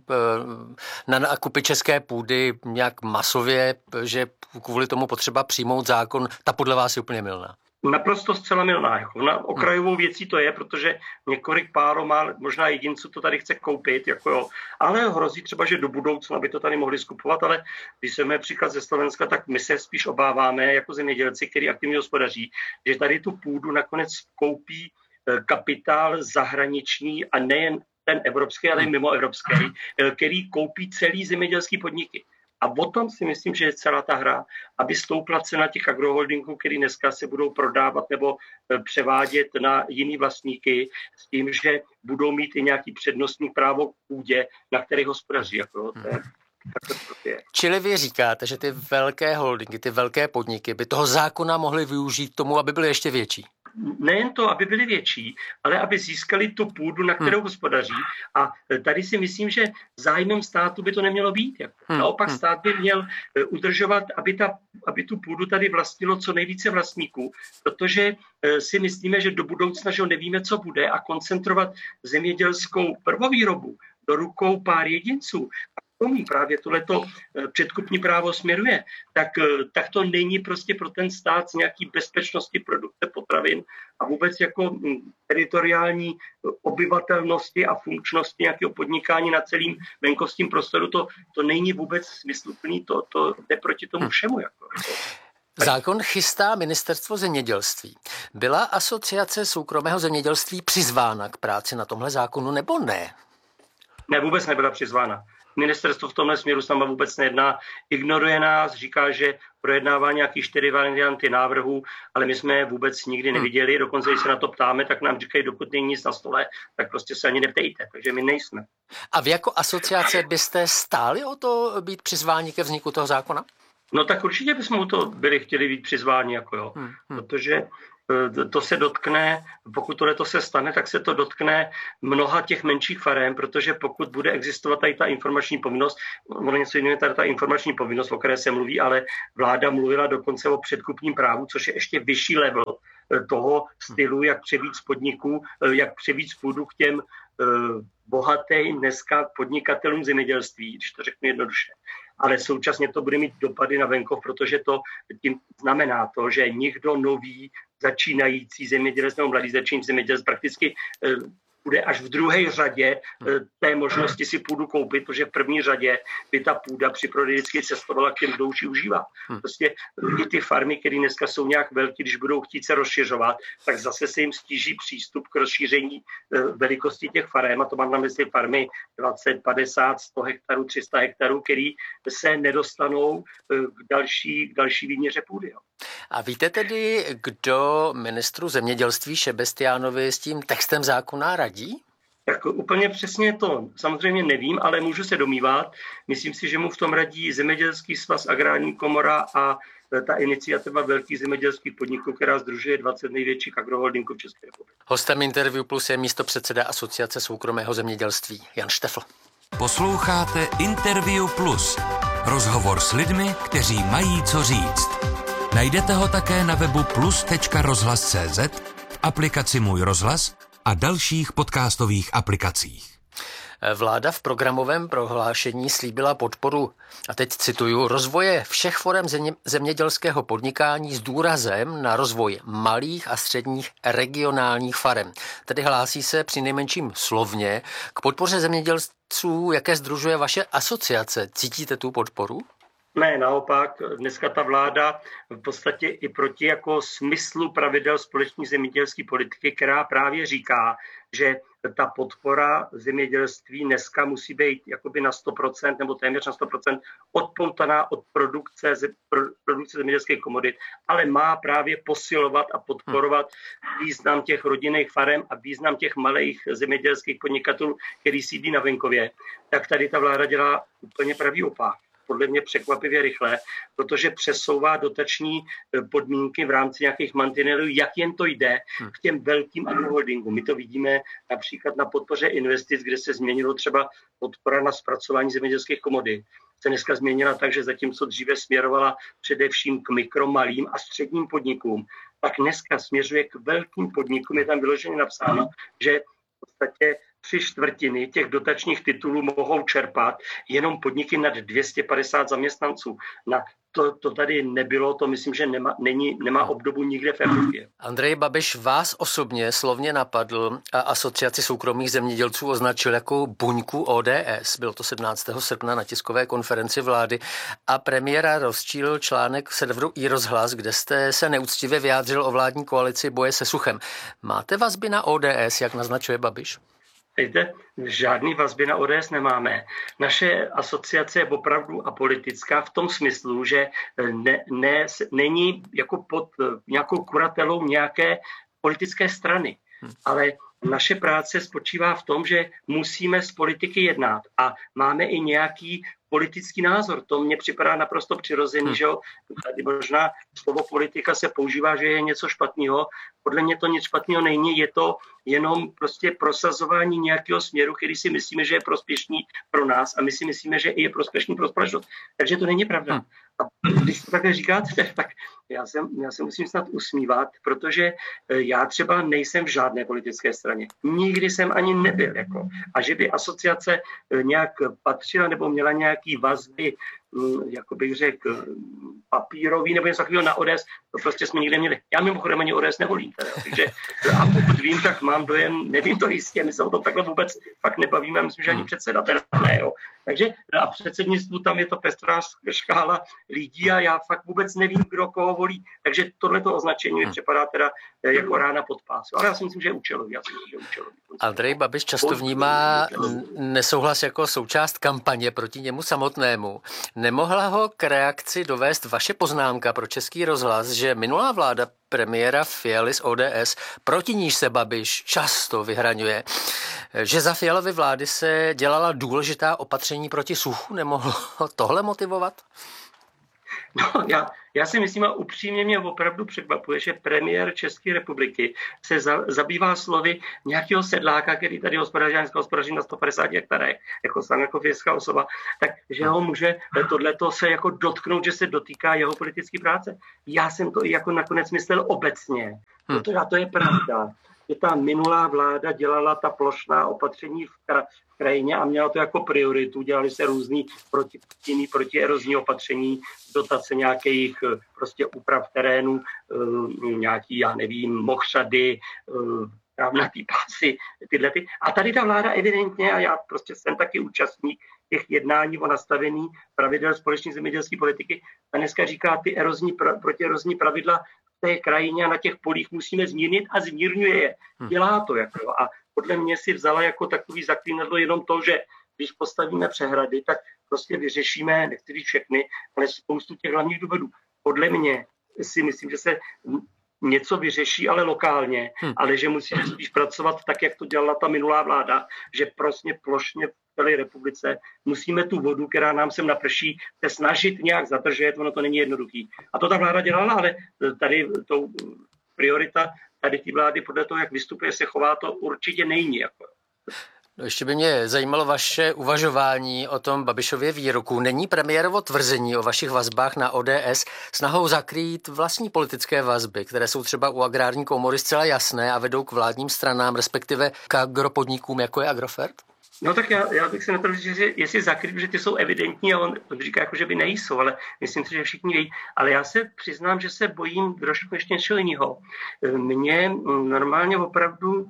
na nákupy české půdy nějak masově, že kvůli tomu potřeba přijmout zákon, ta podle vás je úplně mylná. Naprosto zcela mylná. Na okrajovou věcí to je, protože několik párů má, možná jedinců to tady chce koupit, jako jo, ale hrozí třeba, že do budoucna by to tady mohli skupovat, ale když jsme příklad ze Slovenska, tak my se spíš obáváme jako zemědělci, který aktivně hospodaří, že tady tu půdu nakonec koupí kapitál zahraniční a nejen ten evropský, ale i mimoevropský, který koupí celý zemědělský podniky. A o tom si myslím, že je celá ta hra, aby stoupla cena těch agroholdingů, který dneska se budou prodávat nebo převádět na jiný vlastníky s tím, že budou mít i nějaký přednostní právo k půdě, na který hospodaří. Jako, Čili vy říkáte, že ty velké holdingy, ty velké podniky by toho zákona mohly využít k tomu, aby byly ještě větší? Nejen to, aby byly větší, ale aby získali tu půdu, na kterou hospodaří. A tady si myslím, že zájmem státu by to nemělo být. Naopak stát by měl udržovat, aby tu půdu tady vlastnilo co nejvíce vlastníků, protože si myslíme, že do budoucna, že nevíme, co bude, a koncentrovat zemědělskou prvovýrobu do rukou pár jedinců, právě tohleto předkupní právo směruje, tak to není prostě pro ten stát z nějaký bezpečnosti produkce potravin a vůbec jako teritoriální obyvatelnosti a funkčnosti nějakého podnikání na celým venkovském prostoru. To není vůbec smysluplný, to jde proti tomu všemu. Zákon chystá ministerstvo zemědělství. Byla asociace soukromého zemědělství přizvána k práci na tomhle zákonu nebo ne? Ne, vůbec nebyla přizvána. Ministerstvo v tomhle směru s náma vůbec nejedná, ignoruje nás, říká, že projednává nějaký 4 varianty návrhů, ale my jsme je vůbec nikdy neviděli, dokonce když se na to ptáme, tak nám říkají, dokud není nic na stole, tak prostě se ani neptejte, takže my nejsme. A vy jako asociace byste stáli o to být přizváni ke vzniku toho zákona? No tak určitě bychom o to chtěli být přizváni, jako jo, protože to se dotkne, pokud tohleto se stane, tak se to dotkne mnoha těch menších farem, protože pokud bude existovat tady ta informační povinnost, ono něco jiného tady ta informační povinnost, o které se mluví, ale vláda mluvila dokonce o předkupním právu, což je ještě vyšší level toho stylu, jak převíc podniků, jak převíc půdu k těm bohatým dneska podnikatelům zemědělství, když to řeknu jednoduše. Ale současně to bude mít dopady na venkov, protože to tím znamená to, že nikdo nový začínající zemědělec nebo mladý začínající zemědělec prakticky bude až v druhé řadě té možnosti si půdu koupit, protože v první řadě by ta půda při prodeji vždycky cestovala k těm, kdo už ji užívá. Prostě i ty farmy, které dneska jsou nějak velké, když budou chtít se rozšiřovat, tak zase se jim stíží přístup k rozšíření velikosti těch farem, a to mám na mysli farmy 20, 50, 100 hektarů, 300 hektarů, který se nedostanou k další výměře půdy. Jo. A víte tedy, kdo ministru zemědělství Šebestiánovi s tím textem zákona radí? Tak úplně přesně to samozřejmě nevím, ale můžu se domývat. Myslím si, že mu v tom radí Zemědělský svaz, Agrární komora a ta iniciativa velkých zemědělských podniků, která sdružuje 20 největších agroholdingů v České republice. Hostem Interview Plus je místopředseda Asociace soukromého zemědělství Jan Štefl. Posloucháte Interview Plus. Rozhovor s lidmi, kteří mají co říct. Najdete ho také na webu plus.rozhlas.cz, v aplikaci Můj rozhlas a dalších podcastových aplikacích. Vláda v programovém prohlášení slíbila podporu, a teď cituju, rozvoje všech forem zemědělského podnikání s důrazem na rozvoj malých a středních regionálních farem. Tedy hlásí se přinejmenším slovně k podpoře zemědělců, jaké sdružuje vaše asociace. Cítíte tu podporu? Ne, naopak, dneska ta vláda v podstatě i proti jako smyslu pravidel společné zemědělské politiky, která právě říká, že ta podpora zemědělství dneska musí být jakoby na 100% nebo téměř na 100% odpoutaná od produkce zemědělských komodit, ale má právě posilovat a podporovat význam těch rodinných farem a význam těch malých zemědělských podnikatelů, který sídlí na venkově. Tak tady ta vláda dělá úplně pravý opak. Podle mě překvapivě rychle, protože přesouvá dotační podmínky v rámci nějakých mantinelů, jak jen to jde, k těm velkým agroholdingům. My to vidíme například na podpoře investic, kde se změnilo třeba podpora na zpracování zemědělských komodit. Se dneska změnila tak, že zatímco dříve směrovala především k mikro, malým a středním podnikům, tak dneska směřuje k velkým podnikům. Je tam vyloženě napsáno, že v podstatě 3/4 těch dotačních titulů mohou čerpat jenom podniky nad 250 zaměstnanců. To tady nebylo, to myslím, že nemá obdobu nikde v Evropě. Andrej Babiš vás osobně slovně napadl a Asociaci soukromých zemědělců označil jako buňku ODS. Bylo to 17. srpna na tiskové konferenci vlády a premiéra rozčílil článek v serveru iRozhlas, kde jste se neúctivě vyjádřil o vládní koalici boje se suchem. Máte vazby na ODS, jak naznačuje Babiš? Víte, žádný vazby na ODS nemáme. Naše asociace je opravdu apolitická v tom smyslu, že není jako pod nějakou kuratelou nějaké politické strany. Ale naše práce spočívá v tom, že musíme z politiky jednat a máme i nějaký politický názor. To mně připadá naprosto přirozený, že jo? Tady možná slovo politika se používá, že je něco špatného. Podle mě to nic špatného není, je to jenom prostě prosazování nějakého směru, který si myslíme, že je prospěšný pro nás a my si myslíme, že je prospěšný pro společnost. Takže to není pravda. A když to takhle říkáte, tak já se musím snad usmívat, protože já třeba nejsem v žádné politické straně. Nikdy jsem ani nebyl. A že by asociace nějak patřila nebo měla nějaký vazby, jako bych řekl, papírový nebo něco takového na ODS, to prostě jsme nikde měli. Já mimochodem ani ODS nevolím. Takže, a pokud vím, tak mám dojem, nevím to jistě, my se o tom takhle vůbec fakt nebavíme, myslím, že ani předseda teda ne, jo. Takže a předsednictvu tam je to pestrá škála lidí a já fakt vůbec nevím, kdo koho volí. Takže tohleto označení mi připadá teda jako rána pod pás. Ale já si myslím, že je účelový. Andrej Babiš často vnímá nesouhlas jako součást kampaně proti němu samotnému. Nemohla ho k reakci dovést vaše poznámka pro Český rozhlas, že minulá vláda premiéra Fialy z ODS, proti níž se Babiš často vyhraňuje, že za Fialovy vlády se dělala důležitá opatření proti suchu? Nemohlo tohle motivovat? No, já si myslím, a upřímně mě opravdu překvapuje, že premiér České republiky se zabývá slovy nějakého sedláka, který tady hospodaří na 150 hektarech, jako sám jako fyzická osoba, takže ho může tohleto se jako dotknout, že se dotýká jeho politické práce. Já jsem to i jako nakonec myslel obecně. A to je pravda, že ta minulá vláda dělala ta plošná opatření v krajině a měla to jako prioritu. Dělali se různý protierozní opatření, dotace nějakých prostě úprav terénu, nějaký, já nevím, mokřady, travnatý pásy, tyhle. A tady ta vláda evidentně, a já prostě jsem taky účastník těch jednání o nastavení pravidel společné zemědělské politiky, a dneska říká, ty protierozní pravidla v té krajině a na těch polích musíme zmírnit a zmírňuje je. Dělá to. Jako, a podle mě si vzala jako takový zaklínadlo jenom to, že když postavíme přehrady, tak prostě vyřešíme, nechci říct všechny, ale spoustu těch hlavních důvodů. Podle mě si myslím, že se něco vyřeší, ale lokálně, ale že musíme spíš pracovat tak, jak to dělala ta minulá vláda, že prostě plošně v celé republice musíme tu vodu, která nám sem naprší, se snažit nějak zadržet, ono to není jednoduchý. A to ta vláda dělala, ale tady tou priorita tady ty vlády podle toho, jak vystupuje, se chová, to určitě není. Jako. No ještě by mě zajímalo vaše uvažování o tom Babišově výroku. Není premiérovo tvrzení o vašich vazbách na ODS snahou zakrýt vlastní politické vazby, které jsou třeba u agrární komory zcela jasné a vedou k vládním stranám, respektive k agropodnikům, jako je Agrofert? No tak já bych se na to říct, že jestli zakryt, že ty jsou evidentní a on říká, jako, že by nejsou, ale myslím si, že všichni vědí. Ale já se přiznám, že se bojím trošku ještě něčeho jiného. Mě normálně opravdu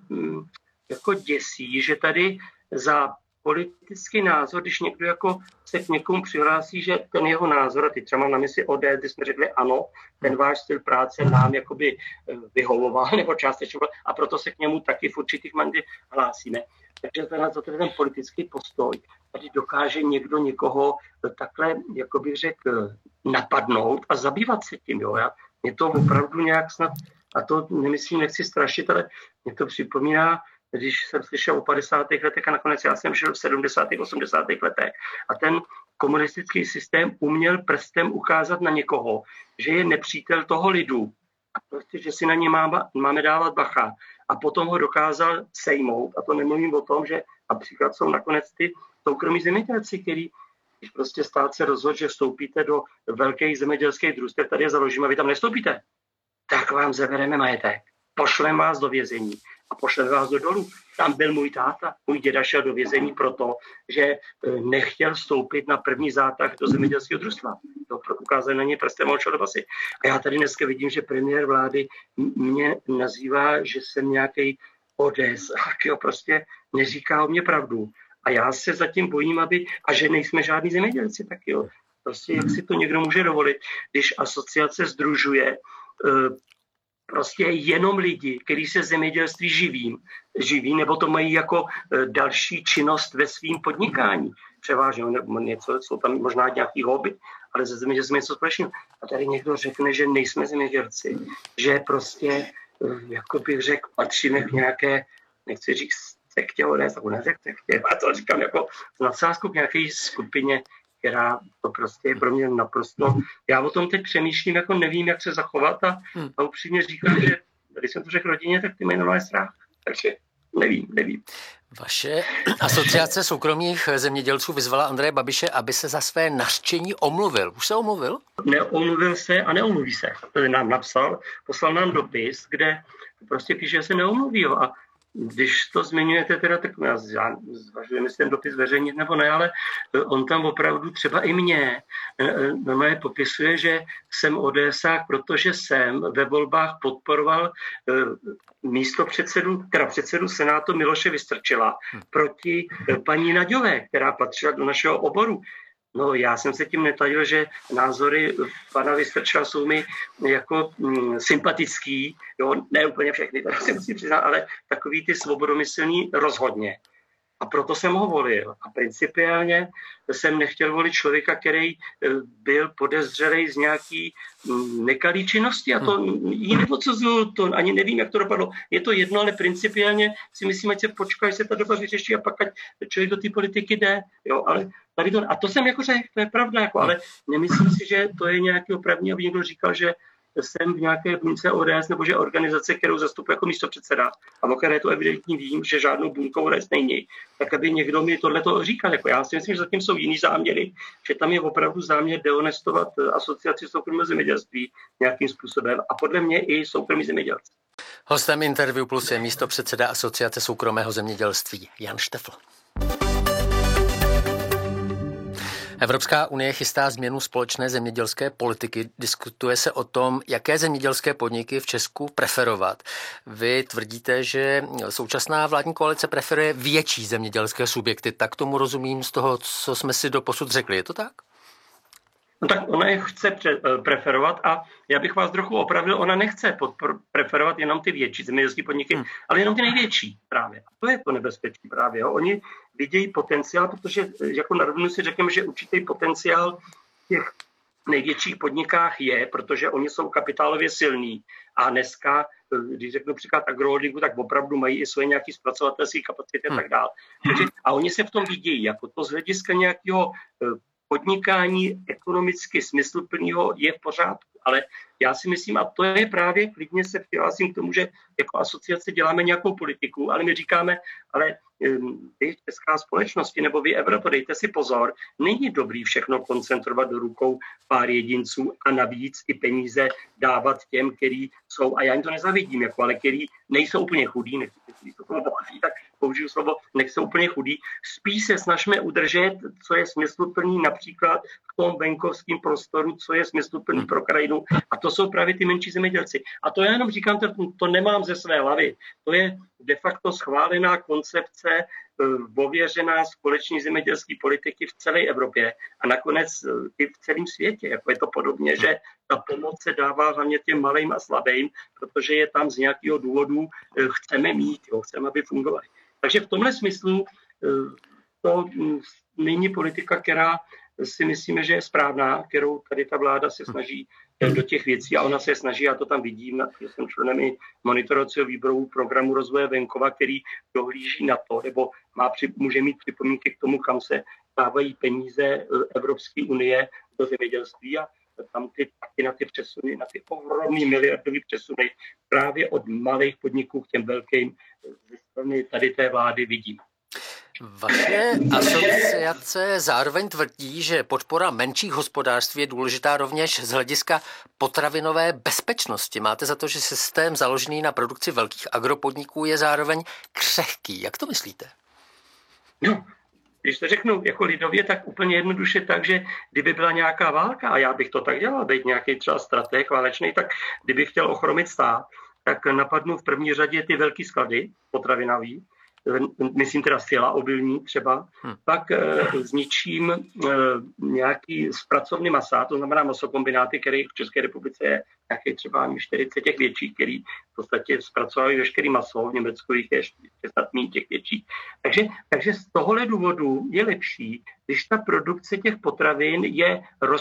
jako děsí, že tady za politický názor, když někdo jako se k někomu přihlásí, že ten jeho názor, a teď třeba mám na mysli ODS, kdy jsme řekli ano, ten váš styl práce nám jakoby vyhovoval nebo částečně, a proto se k němu taky v určitých mandě hlásíme. Takže ten politický postoj, tady dokáže někdo někoho takhle, jako bych řekl, napadnout a zabývat se tím. Jo? Mě to opravdu nějak snad, a to nemyslím, nechci strašit, ale mě to připomíná, když jsem slyšel o 50. letech a nakonec já jsem žil v 70. 80. letech a ten komunistický systém uměl prstem ukázat na někoho, že je nepřítel toho lidu a prostě, že si na ně máme dávat bacha a potom ho dokázal sejmout a to nemluvím o tom, že například jsou nakonec ty soukromí zemědělci, který když prostě stát se rozhodl, že vstoupíte do velkých zemědělských družstev, tady je založíme a vy tam nestoupíte, tak vám zabereme majetek, pošleme vás do vězení a pošleme vás do dolů. Tam byl můj táta, můj děda šel do vězení proto, že nechtěl vstoupit na první zátah do zemědělského družstva. To ukázali na něj prstem a šel do basy. A já tady dneska vidím, že premiér vlády mě nazývá, že jsem nějaký ODS, a prostě neříká o mě pravdu. A já se zatím bojím, a že nejsme žádní zemědělci, tak jo. Prostě jak si to někdo může dovolit, když asociace sdružuje prostě jenom lidi, kteří se zemědělství živí, nebo to mají jako další činnost ve svým podnikání. Převážně něco, jsou tam možná nějaký hobby, ale ze zemědělství něco společného. A tady někdo řekne, že nejsme zemědělci, že prostě, jako bych řekl, patříme k nějaké, nechci říct sektě, a to říkám jako nadsázku k nějaké skupině, která to prostě je pro mě naprosto... Já o tom teď přemýšlím, jako nevím, jak se zachovat a upřímně říkám, že když jsem to řekl rodině, tak ty mají normálně strach. Takže nevím. Vaše asociace soukromých zemědělců vyzvala Andreje Babiše, aby se za své nařčení omluvil. Už se omluvil? Neomluvil se a neomluví se. To nám napsal, poslal nám dopis, kde prostě píše, že se neomluví. Jo. A když to zmiňujete teda, tak já zvažuji, jestli ten dopis veřejnit nebo ne, ale on tam opravdu třeba i mě normálně popisuje, že jsem ODSák, protože jsem ve volbách podporoval předsedu Senátu Miloše Vystrčila proti paní Naďové, která patřila do našeho oboru. No, já jsem se tím netadil, že názory pana Vystrčila jsou mi jako sympatický, jo, ne úplně všechny, to si musím přiznat, ale takový ty svobodomyslný rozhodně. A proto jsem ho volil. A principiálně jsem nechtěl volit člověka, který byl podezřelý z nějaký nekalý činnosti. A to jí nepodsuzuju, to ani nevím, jak to dopadlo. Je to jedno, ale principiálně si myslím, ať se počká, až se ta doba vyřeší a pak ať člověk do té politiky jde. Jo, ale tady to, a to jsem jako řekl, to je pravda, jako, ale nemyslím si, že to je nějaký opravdní, aby někdo říkal, že jsem v nějaké buňce ODS nebo že organizace, kterou zastupuji jako místopředseda a o které to evidentně vím, že žádnou buňkou ODS není, tak aby někdo mi tohleto říkal. Jako já si myslím, že zatím jsou jiný záměry, že tam je opravdu záměr dehonestovat asociaci soukromého zemědělství nějakým způsobem a podle mě i soukromí zemědělci. Hostem Interview Plus je místopředseda Asociace soukromého zemědělství Jan Štefl. Evropská unie chystá změnu společné zemědělské politiky. Diskutuje se o tom, jaké zemědělské podniky v Česku preferovat. Vy tvrdíte, že současná vládní koalice preferuje větší zemědělské subjekty. Tak tomu rozumím z toho, co jsme si doposud řekli. Je to tak? No tak ona je chce preferovat a já bych vás trochu opravil, ona nechce preferovat jenom ty větší zemědělské podniky, ale jenom ty největší právě. A to je to nebezpečí právě. Jo. Oni vidějí potenciál, protože jako na rovinu si řekněme, že určitý potenciál v těch největších podnikách je, protože oni jsou kapitálově silní a dneska, když řeknu příklad agroholdingu, tak opravdu mají i svoje nějaké zpracovatelské kapacity a tak dále. A oni se v tom vidějí, jako to z hlediska nějakého podnikání ekonomicky smysluplného je v pořádku, ale já si myslím, a to je právě, klidně se přihlásím k tomu, že jako asociace děláme nějakou politiku, ale my říkáme, ale vy česká společnosti nebo vy Evropa, dejte si pozor, není dobrý všechno koncentrovat do rukou pár jedinců a navíc i peníze dávat těm, který jsou, a já jim to nezavidím, jako, ale který nejsou úplně chudí, nechci to bohatí, tak použiju slovo, nejsou úplně chudí. Spíš se snažíme udržet, co je smysluplný například v tom venkovském prostoru, co je smysluplný pro krajinu, a to jsou právě ty menší zemědělci. A to já jenom říkám, to nemám ze své hlavy. To je de facto schválená koncepce, ověřená společné zemědělské politiky v celé Evropě a nakonec i v celém světě. Jako je to podobně, že ta pomoc se dává hlavně těm malým a slabým, protože je tam z nějakého důvodu chceme mít, chceme, aby fungovaly. Takže v tomhle smyslu to není politika, která si myslíme, že je správná, kterou tady ta vláda se snaží do těch věcí a ona se snaží, já to tam vidím, že jsem členem i monitorovacího výboru programu rozvoje venkova, který dohlíží na to, nebo může mít připomínky k tomu, kam se dávají peníze Evropské unie do zemědělství a tam taky na ty přesuny, na ty ohromný miliardový přesuny právě od malých podniků k těm velkým ze strany tady té vlády vidím. Vaše asociace zároveň tvrdí, že podpora menších hospodářství je důležitá rovněž z hlediska potravinové bezpečnosti. Máte za to, že systém založený na produkci velkých agropodniků je zároveň křehký. Jak to myslíte? No, když to řeknu jako lidově, tak úplně jednoduše tak, že kdyby byla nějaká válka, a já bych to tak dělal, být nějaký třeba stratég válečný, tak kdybych chtěl ochromit stát, tak napadnu v první řadě ty velký sklady potravinový, myslím teda sila obilní třeba, pak zničím nějaký zpracovný masa, to znamená masokombináty, který v České republice je nějaký třeba 40 těch větších, který v podstatě zpracovávají veškerý maso, v Německu jich je snad méně těch větších. Takže z tohohle důvodu je lepší, když ta produkce těch potravin je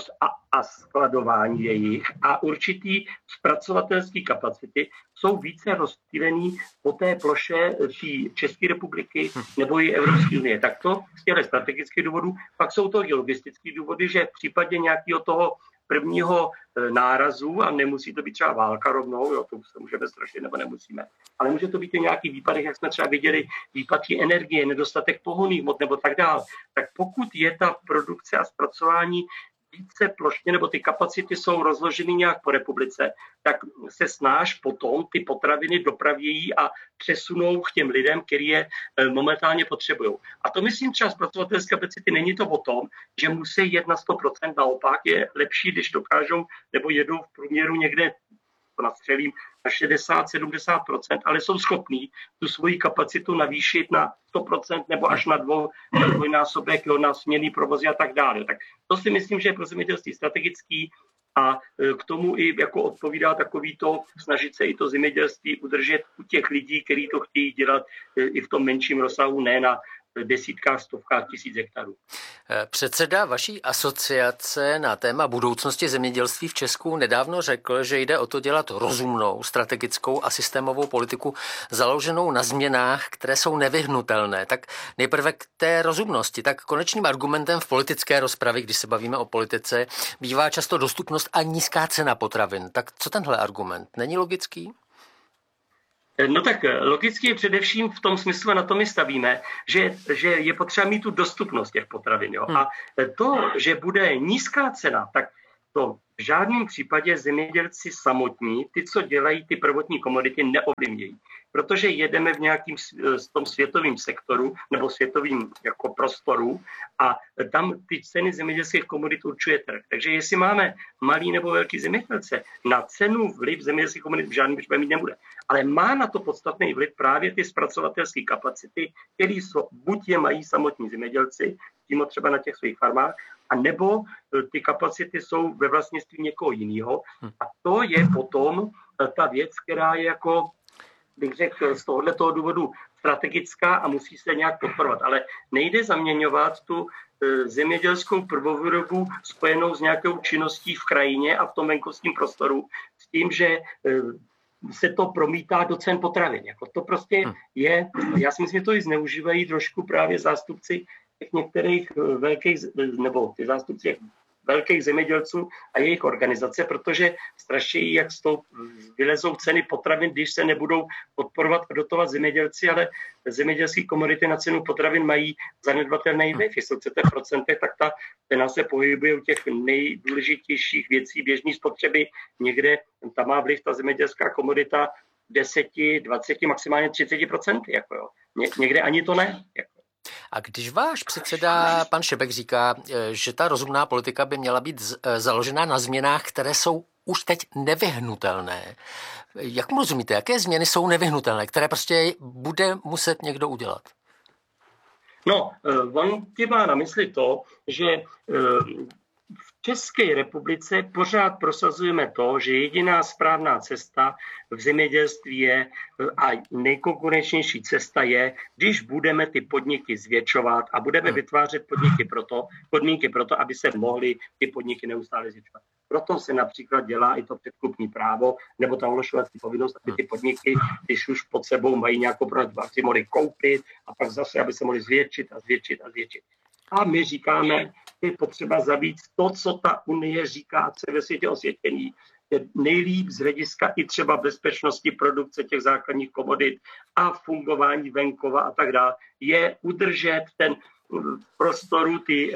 a skladování jejich a určitý zpracovatelský kapacity jsou více rozptýlený po té ploše České republiky nebo i Evropské unie. Tak to z těch strategických důvodů, pak jsou to i logistické důvody, že v případě nějakého toho prvního nárazu, a nemusí to být třeba válka rovnou, to se můžeme strašit nebo nemusíme, ale může to být i nějaký výpadek, jak jsme třeba viděli, výpadky energie, nedostatek pohonných hmot nebo tak dále. Tak pokud je ta produkce a zpracování více plošně, nebo ty kapacity jsou rozloženy nějak po republice, tak se snaž potom ty potraviny dopravějí a přesunou k těm lidem, kteří je momentálně potřebují. A to myslím třeba zpracovatelské kapacity, není to o tom, že musí jet na 100%, naopak je lepší, když dokážou nebo jedou v průměru někde, to nastřelím, na 60-70%, ale jsou schopní tu svoji kapacitu navýšit na 100% nebo až na dvojnásobek na směnný provozy a tak dále. Tak to si myslím, že je pro zemědělství strategický a k tomu i jako odpovídá takový to snažit se i to zemědělství udržet u těch lidí, kteří to chtějí dělat i v tom menším rozsahu, ne na desítkách, stovkách tisíc hektarů. Předseda vaší asociace na téma budoucnosti zemědělství v Česku nedávno řekl, že jde o to dělat rozumnou, strategickou a systémovou politiku založenou na změnách, které jsou nevyhnutelné. Tak nejprve k té rozumnosti. Tak konečným argumentem v politické rozpravě, když se bavíme o politice, bývá často dostupnost a nízká cena potravin. Tak co tenhle argument? Není logický? No tak logicky je především v tom smyslu, a na tom my stavíme, že je potřeba mít tu dostupnost těch potravin. Jo? A to, že bude nízká cena, tak to v žádném případě zemědělci samotní, ty, co dělají ty prvotní komodity, neovlivňují. Protože jedeme v nějakým tom světovém sektoru nebo světovým jako prostoru a tam ty ceny zemědělských komodit určuje trh. Takže jestli máme malý nebo velký zemědělce, na cenu vliv zemědělských komodit v žádném případě mít nebude. Ale má na to podstatný vliv právě ty zpracovatelské kapacity, které buď je mají samotní zemědělci, tím třeba na těch svých farmách, a nebo ty kapacity jsou ve vlastnictví někoho jiného. A to je potom ta věc, která je jako, bych řekl, z tohoto důvodu strategická a musí se nějak podporovat. Ale nejde zaměňovat tu zemědělskou prvovýrobu spojenou s nějakou činností v krajině a v tom venkovském prostoru s tím, že se to promítá do cen potravin. Jako to prostě je, já si myslím, že to i zneužívají trošku právě zástupci těch některých velkých, nebo ty zástupci velkých zemědělců a jejich organizace, protože straší, jak vylezou ceny potravin, když se nebudou podporovat a dotovat zemědělci, ale zemědělské komodity na cenu potravin mají zanedbatelný vliv. Jestli chcete v procentech, tak ta cena se pohybuje u těch nejdůležitějších věcí běžné spotřeby. Někde tam má vliv ta zemědělská komodita 10, 20, maximálně 30%. Jako jo. Někde ani to ne. Jako. A když váš předseda, pan Šebek, říká, že ta rozumná politika by měla být založená na změnách, které jsou už teď nevyhnutelné, jak mu rozumíte, jaké změny jsou nevyhnutelné, které prostě bude muset někdo udělat? No, on tím má na mysli to, že v České republice pořád prosazujeme to, že jediná správná cesta v zemědělství je a nejkonkurenčnější cesta je, když budeme ty podniky zvětšovat a budeme vytvářet podmínky pro to, aby se mohly ty podniky neustále zvětšovat. Proto se například dělá i to předkupní právo nebo ta ohlašovací povinnost, aby ty podniky, když už pod sebou mají nějakou produkt, aby si mohli koupit a pak zase, aby se mohli zvětšit. A my říkáme, je potřeba zabít to, co ta Unie říká, co je ve světě osvědčení, je nejlíp z hlediska i třeba bezpečnosti produkce těch základních komodit a fungování venkova a tak dále, je udržet ten prostoru ty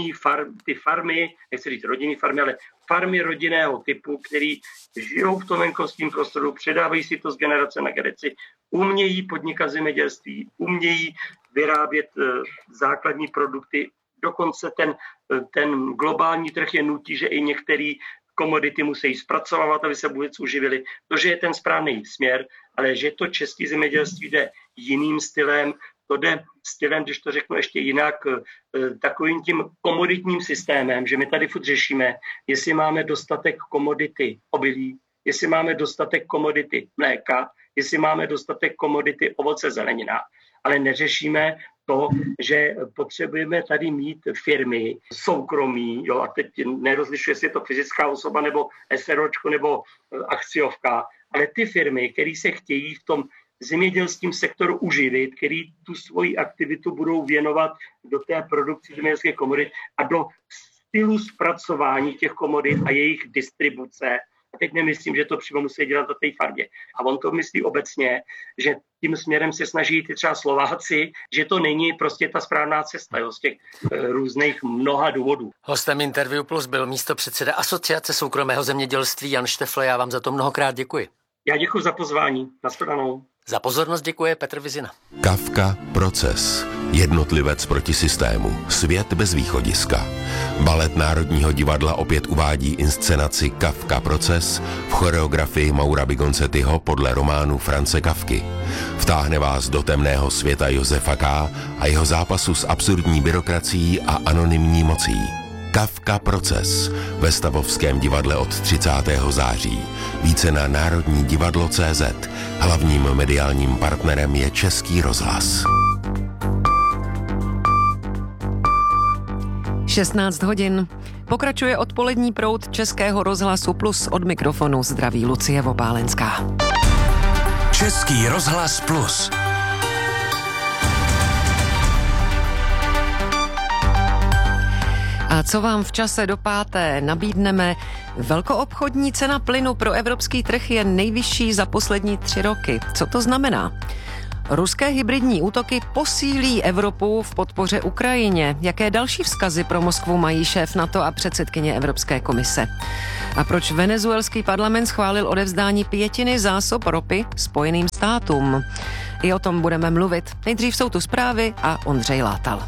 farmy, nechci říct rodinný farmy, ale farmy rodinného typu, který žijou v tom venkovském prostoru, předávají si to z generace na generaci, umějí podnikat zemědělství, umějí vyrábět základní produkty. Dokonce ten globální trh je nutí, že i některé komodity musí zpracovávat, aby se vůbec uživili. To, že je ten správný směr, ale že to české zemědělství jde jiným stylem, to jde stylem, když to řeknu ještě jinak, takovým tím komoditním systémem, že my tady furt řešíme, jestli máme dostatek komodity obilí, jestli máme dostatek komodity mléka, jestli máme dostatek komodity ovoce, zelenina, ale neřešíme to, že potřebujeme tady mít firmy soukromí, jo, a teď nerozlišuje, jestli je to fyzická osoba nebo SROčko nebo akciovka, ale ty firmy, které se chtějí v tom zemědělském sektoru uživit, který tu svoji aktivitu budou věnovat do té produkce zemědělských komodit a do stylu zpracování těch komodit a jejich distribuce. A teď nemyslím, že to přímo musí dělat na té farmě. A on to myslí obecně, že tím směrem se snaží ty třeba Slováci, že to není prostě ta správná cesta, jo, z těch různých mnoha důvodů. Hostem Interview Plus byl místopředseda Asociace soukromého zemědělství Jan Štefle. Já vám za to mnohokrát děkuji. Já děkuji za pozvání. Nashledanou. Za pozornost děkuje Petr Vizina. Kafka Proces. Jednotlivec proti systému. Svět bez východiska. Balet Národního divadla opět uvádí inscenaci Kafka Proces v choreografii Maura Bigonzettiho podle románu France Kafky. Vtáhne vás do temného světa Josefa K. a jeho zápasu s absurdní byrokracií a anonymní mocí. Kafka Proces ve Stavovském divadle od 30. září. Více na Národní divadlo.cz. Hlavním mediálním partnerem je Český rozhlas. 16 hodin. Pokračuje odpolední proud Českého rozhlasu Plus, od mikrofonu zdraví Lucie Vopálenská. Český rozhlas Plus. A co vám v čase do páté nabídneme? Velkoobchodní cena plynu pro evropský trh je nejvyšší za poslední 3 roky. Co to znamená? Ruské hybridní útoky posílí Evropu v podpoře Ukrajině. Jaké další vzkazy pro Moskvu mají šéf NATO a předsedkyně Evropské komise? A proč venezuelský parlament schválil odevzdání 1/5 zásob ropy Spojeným státům? I o tom budeme mluvit. Nejdřív jsou tu zprávy a Ondřej Látal.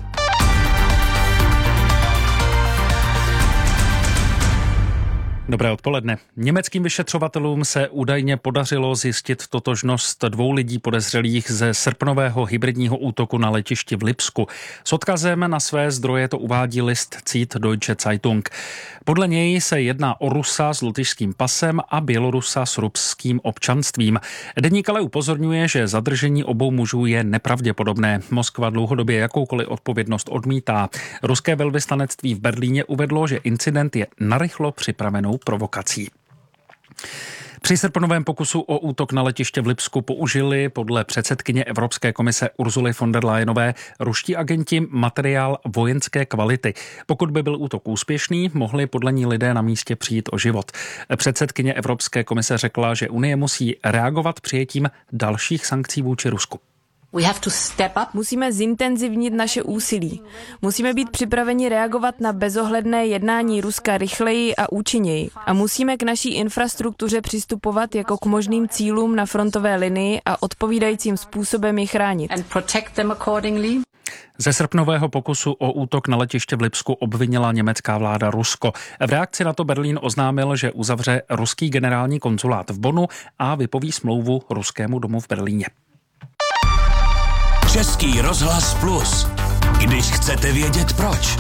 Dobré odpoledne. Německým vyšetřovatelům se údajně podařilo zjistit totožnost 2 lidí podezřelých ze srpnového hybridního útoku na letišti v Lipsku. S odkazem na své zdroje to uvádí list Zeit Deutsche Zeitung. Podle něj se jedná o Rusa s lotyšským pasem a Bělorusa s ruským občanstvím. Deník ale upozorňuje, že zadržení obou mužů je nepravděpodobné. Moskva dlouhodobě jakoukoliv odpovědnost odmítá. Ruské velvyslanectví v Berlíně uvedlo, že incident je narychlo připravenou provokací. Při srpnovém pokusu o útok na letiště v Lipsku použili podle předsedkyně Evropské komise Ursuly von der Leyenové ruští agenti materiál vojenské kvality. Pokud by byl útok úspěšný, mohli podle ní lidé na místě přijít o život. Předsedkyně Evropské komise řekla, že Unie musí reagovat přijetím dalších sankcí vůči Rusku. Musíme zintenzivnit naše úsilí. Musíme být připraveni reagovat na bezohledné jednání Ruska rychleji a účinněji. A musíme k naší infrastruktuře přistupovat jako k možným cílům na frontové linii a odpovídajícím způsobem je chránit. Ze srpnového pokusu o útok na letiště v Lipsku obvinila německá vláda Rusko. V reakci na to Berlín oznámil, že uzavře ruský generální konzulát v Bonnu a vypoví smlouvu ruskému domu v Berlíně. Český rozhlas Plus. Když chcete vědět proč.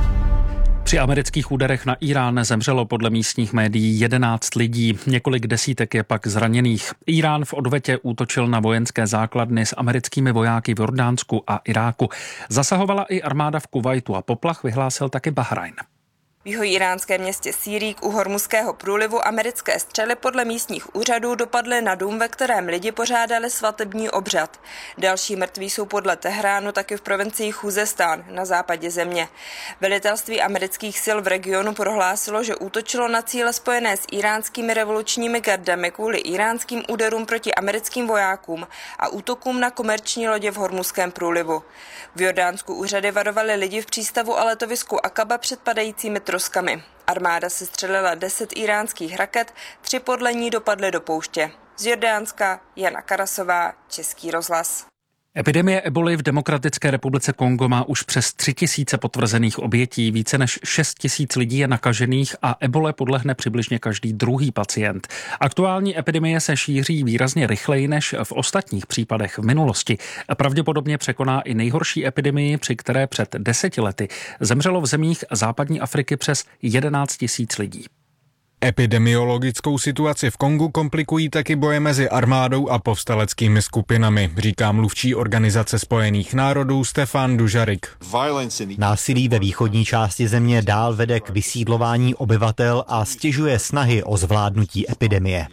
Při amerických úderech na Irán zemřelo podle místních médií 11 lidí, několik desítek je pak zraněných. Irán v odvetě útočil na vojenské základny s americkými vojáky v Jordánsku a Iráku. Zasahovala i armáda v Kuvajtu a poplach vyhlásil taky Bahrajn. V jihoiránském městě Sýrík u Hormuzského průlivu americké střely podle místních úřadů dopadly na dům, ve kterém lidi pořádali svatební obřad. Další mrtví jsou podle Tehránu taky v provincii Chuzestán na západě země. Velitelství amerických sil v regionu prohlásilo, že útočilo na cíle spojené s iránskými revolučními gardami kvůli iránským úderům proti americkým vojákům a útokům na komerční lodě v Hormuzském průlivu. V Jordánsku úřady varovaly lidi v přístavu a letovisku Akaba před padajícími troskami. Armáda se střelila 10 iránských raket, 3 podle ní dopadly do pouště. Z Jordánska Jana Karasová, Český rozhlas. Epidemie eboly v Demokratické republice Kongo má už přes 3000 potvrzených obětí, více než 6000 lidí je nakažených a ebole podlehne přibližně každý druhý pacient. Aktuální epidemie se šíří výrazně rychleji než v ostatních případech v minulosti. Pravděpodobně překoná i nejhorší epidemii, při které před 10 lety zemřelo v zemích západní Afriky přes 11 000 lidí. Epidemiologickou situaci v Kongu komplikují taky boje mezi armádou a povstaleckými skupinami, říká mluvčí Organizace spojených národů Stefan Dujarric. Násilí ve východní části země dál vede k vysídlování obyvatel a stěžuje snahy o zvládnutí epidemie.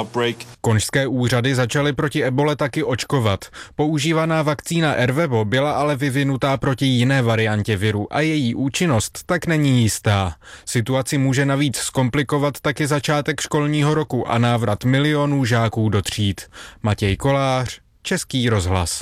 Konžské úřady začaly proti ebole taky očkovat. Používaná vakcína Ervebo byla ale vyvinutá proti jiné variantě viru a její účinnost tak není jistá. Situaci může navíc zkomplikovat taky začátek školního roku a návrat milionů žáků do tříd. Matěj Kolář, Český rozhlas.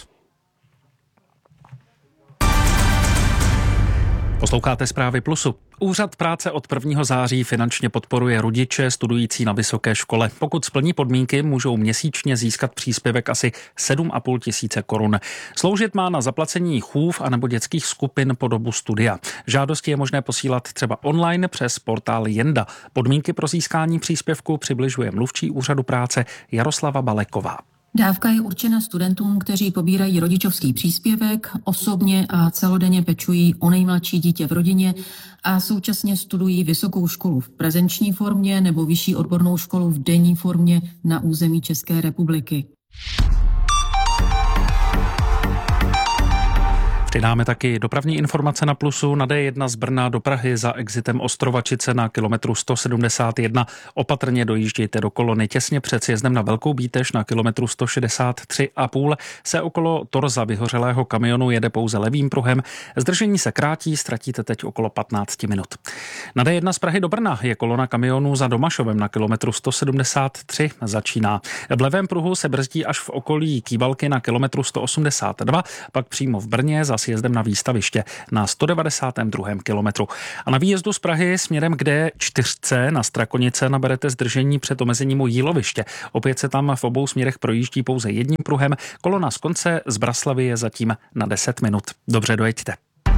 Posloucháte zprávy Plusu. Úřad práce od 1. září finančně podporuje rodiče studující na vysoké škole. Pokud splní podmínky, můžou měsíčně získat příspěvek asi 7,5 tisíce korun. Sloužit má na zaplacení chův anebo dětských skupin po dobu studia. Žádosti je možné posílat třeba online přes portál Jenda. Podmínky pro získání příspěvku přibližuje mluvčí úřadu práce Jaroslava Baleková. Dávka je určena studentům, kteří pobírají rodičovský příspěvek, osobně a celodenně pečují o nejmladší dítě v rodině a současně studují vysokou školu v prezenční formě nebo vyšší odbornou školu v denní formě na území České republiky. Přidáme taky dopravní informace na Plusu. Na D1 z Brna do Prahy za exitem Ostrovačice na kilometru 171. Opatrně dojíždějte do kolony. Těsně před sjezdem na Velkou Bítež na kilometru 163,5 se okolo torza vyhořelého kamionu jede pouze levým pruhem. Zdržení se krátí, ztratíte teď okolo 15 minut. Na D1 z Prahy do Brna je kolona kamionů za Domašovem na kilometru 173 začíná. V levém pruhu se brzdí až v okolí Kývalky na kilometru 182, pak přímo v Brně za sjezdem na Výstaviště na 192. kilometru. A na výjezdu z Prahy směrem k D4 na Strakonice naberete zdržení před omezením u Jíloviště. Opět se tam v obou směrech projíždí pouze jedním pruhem. Kolona z konce z Braslavy je zatím na 10 minut. Dobře dojeďte.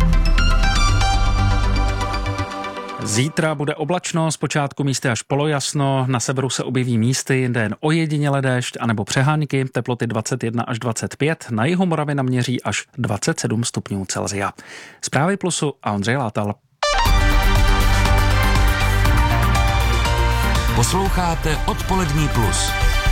Zítra bude oblačno, zpočátku místy až polojasno, na severu se objeví místy, jinde jen ojedinělé déšť anebo přehánky, teploty 21 až 25, na jihu Moravy naměří až 27 stupňů Celsia. Zprávy Plusu a Ondřej Látal. Posloucháte Odpolední plus.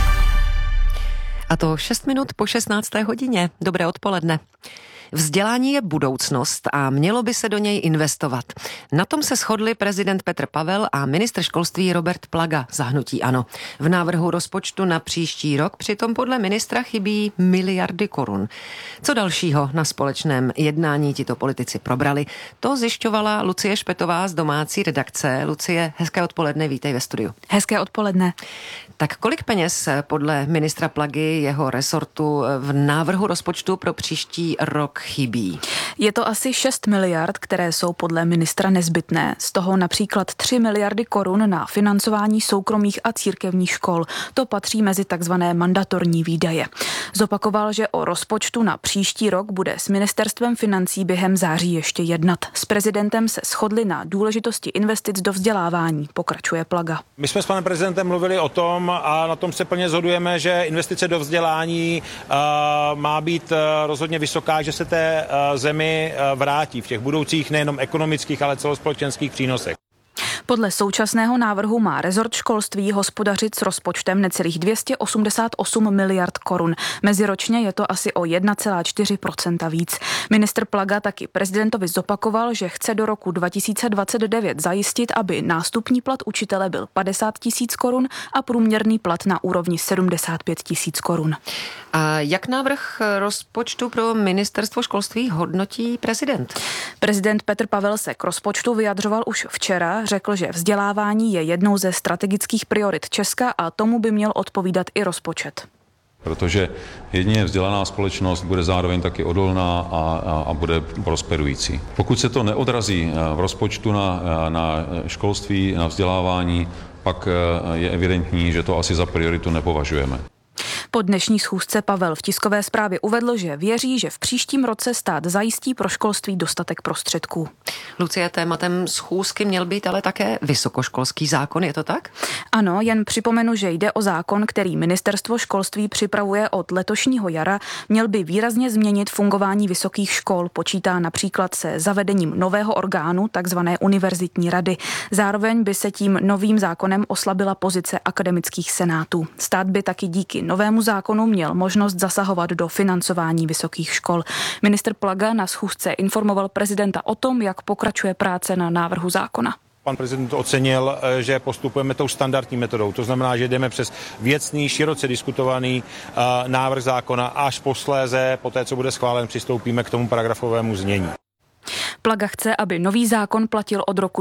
A to 6 minut po 16. hodině. Dobré odpoledne. Vzdělání je budoucnost a mělo by se do něj investovat. Na tom se shodli prezident Petr Pavel a ministr školství Robert Plaga za hnutí ANO. V návrhu rozpočtu na příští rok přitom podle ministra chybí miliardy korun. Co dalšího na společném jednání tito politici probrali, to zjišťovala Lucie Špetová z domácí redakce. Lucie, hezké odpoledne, vítej ve studiu. Hezké odpoledne. Tak kolik peněz podle ministra Plagy jeho resortu v návrhu rozpočtu pro příští rok chybí? Je to asi 6 miliard, které jsou podle ministra nezbytné. Z toho například 3 miliardy korun na financování soukromých a církevních škol. To patří mezi takzvané mandatorní výdaje. Zopakoval, že o rozpočtu na příští rok bude s ministerstvem financí během září ještě jednat. S prezidentem se shodli na důležitosti investic do vzdělávání, pokračuje Plaga. My jsme s panem prezidentem mluvili o tom a na tom se plně shodujeme, že investice do vzdělání má být rozhodně vysoká, že se té zemi vrátí v těch budoucích nejenom ekonomických, ale celospolečenských přínosech. Podle současného návrhu má rezort školství hospodařit s rozpočtem necelých 288 miliard korun. Meziročně je to asi o 1,4% víc. Ministr Plaga taky prezidentovi zopakoval, že chce do roku 2029 zajistit, aby nástupní plat učitele byl 50 000 korun a průměrný plat na úrovni 75 000 korun. A jak návrh rozpočtu pro ministerstvo školství hodnotí prezident? Prezident Petr Pavel se k rozpočtu vyjadřoval už včera, řekl, že vzdělávání je jednou ze strategických priorit Česka a tomu by měl odpovídat i rozpočet. Protože jedině vzdělaná společnost bude zároveň taky odolná a bude prosperující. Pokud se to neodrazí v rozpočtu na školství, na vzdělávání, pak je evidentní, že to asi za prioritu nepovažujeme. Po dnešní schůzce Pavel v tiskové zprávě uvedl, že věří, že v příštím roce stát zajistí pro školství dostatek prostředků. Lucie, tématem schůzky měl být ale také vysokoškolský zákon, je to tak? Ano, jen připomenu, že jde o zákon, který ministerstvo školství připravuje od letošního jara. Měl by výrazně změnit fungování vysokých škol, počítá například se zavedením nového orgánu, takzvané univerzitní rady. Zároveň by se tím novým zákonem oslabila pozice akademických senátů. Stát by taky díky novému zákonu měl možnost zasahovat do financování vysokých škol. Ministr Plaga na schůzce informoval prezidenta o tom, jak pokračuje práce na návrhu zákona. Pan prezident ocenil, že postupujeme tou standardní metodou. To znamená, že jdeme přes věcný, široce diskutovaný návrh zákona, až posléze, poté co bude schválen, přistoupíme k tomu paragrafovému znění. Plaga chce, aby nový zákon platil od roku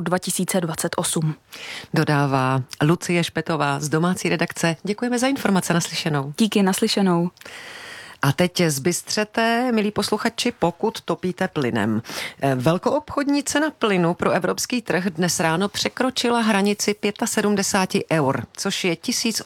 2028. Dodává Lucie Špetová z domácí redakce. Děkujeme za informace, naslyšenou. Díky, naslyšenou. A teď zbystřete, milí posluchači, pokud topíte plynem. Velkoobchodní cena plynu pro evropský trh dnes ráno překročila hranici 75 eur, což je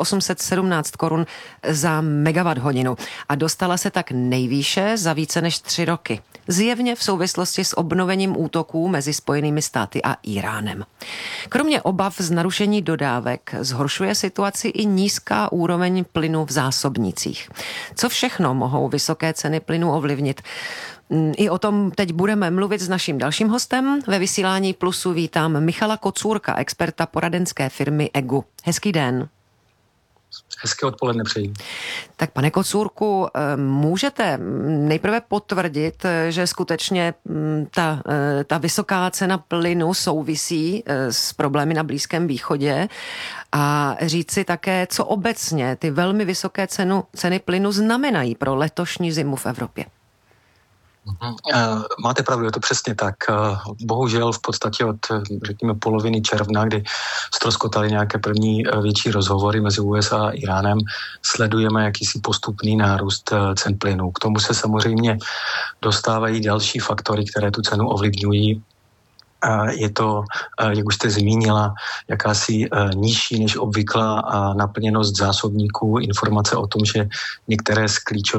1817 korun za megawatt hodinu a dostala se tak nejvýše za více než 3 roky. Zjevně v souvislosti s obnovením útoků mezi Spojenými státy a Iránem. Kromě obav z narušení dodávek zhoršuje situaci i nízká úroveň plynu v zásobnících. Co všechno mohou vysoké ceny plynu ovlivnit? I o tom teď budeme mluvit s naším dalším hostem. Ve vysílání Plusu vítám Michala Kocůrka, experta poradenské firmy EGU. Hezký den. Hezké odpoledne přeji. Tak pane Kocůrku, můžete nejprve potvrdit, že skutečně ta vysoká cena plynu souvisí s problémy na Blízkém východě a říci také, co obecně ty velmi vysoké ceny plynu znamenají pro letošní zimu v Evropě? Máte pravdu, je to přesně tak. Bohužel v podstatě od, řekněme, poloviny června, kdy ztroskotaly nějaké první větší rozhovory mezi USA a Iránem, sledujeme jakýsi postupný nárůst cen plynu. K tomu se samozřejmě dostávají další faktory, které tu cenu ovlivňují. Je to, jak už jste zmínila, jakási nižší než obvyklá naplněnost zásobníků, informace o tom, že některé z klíčových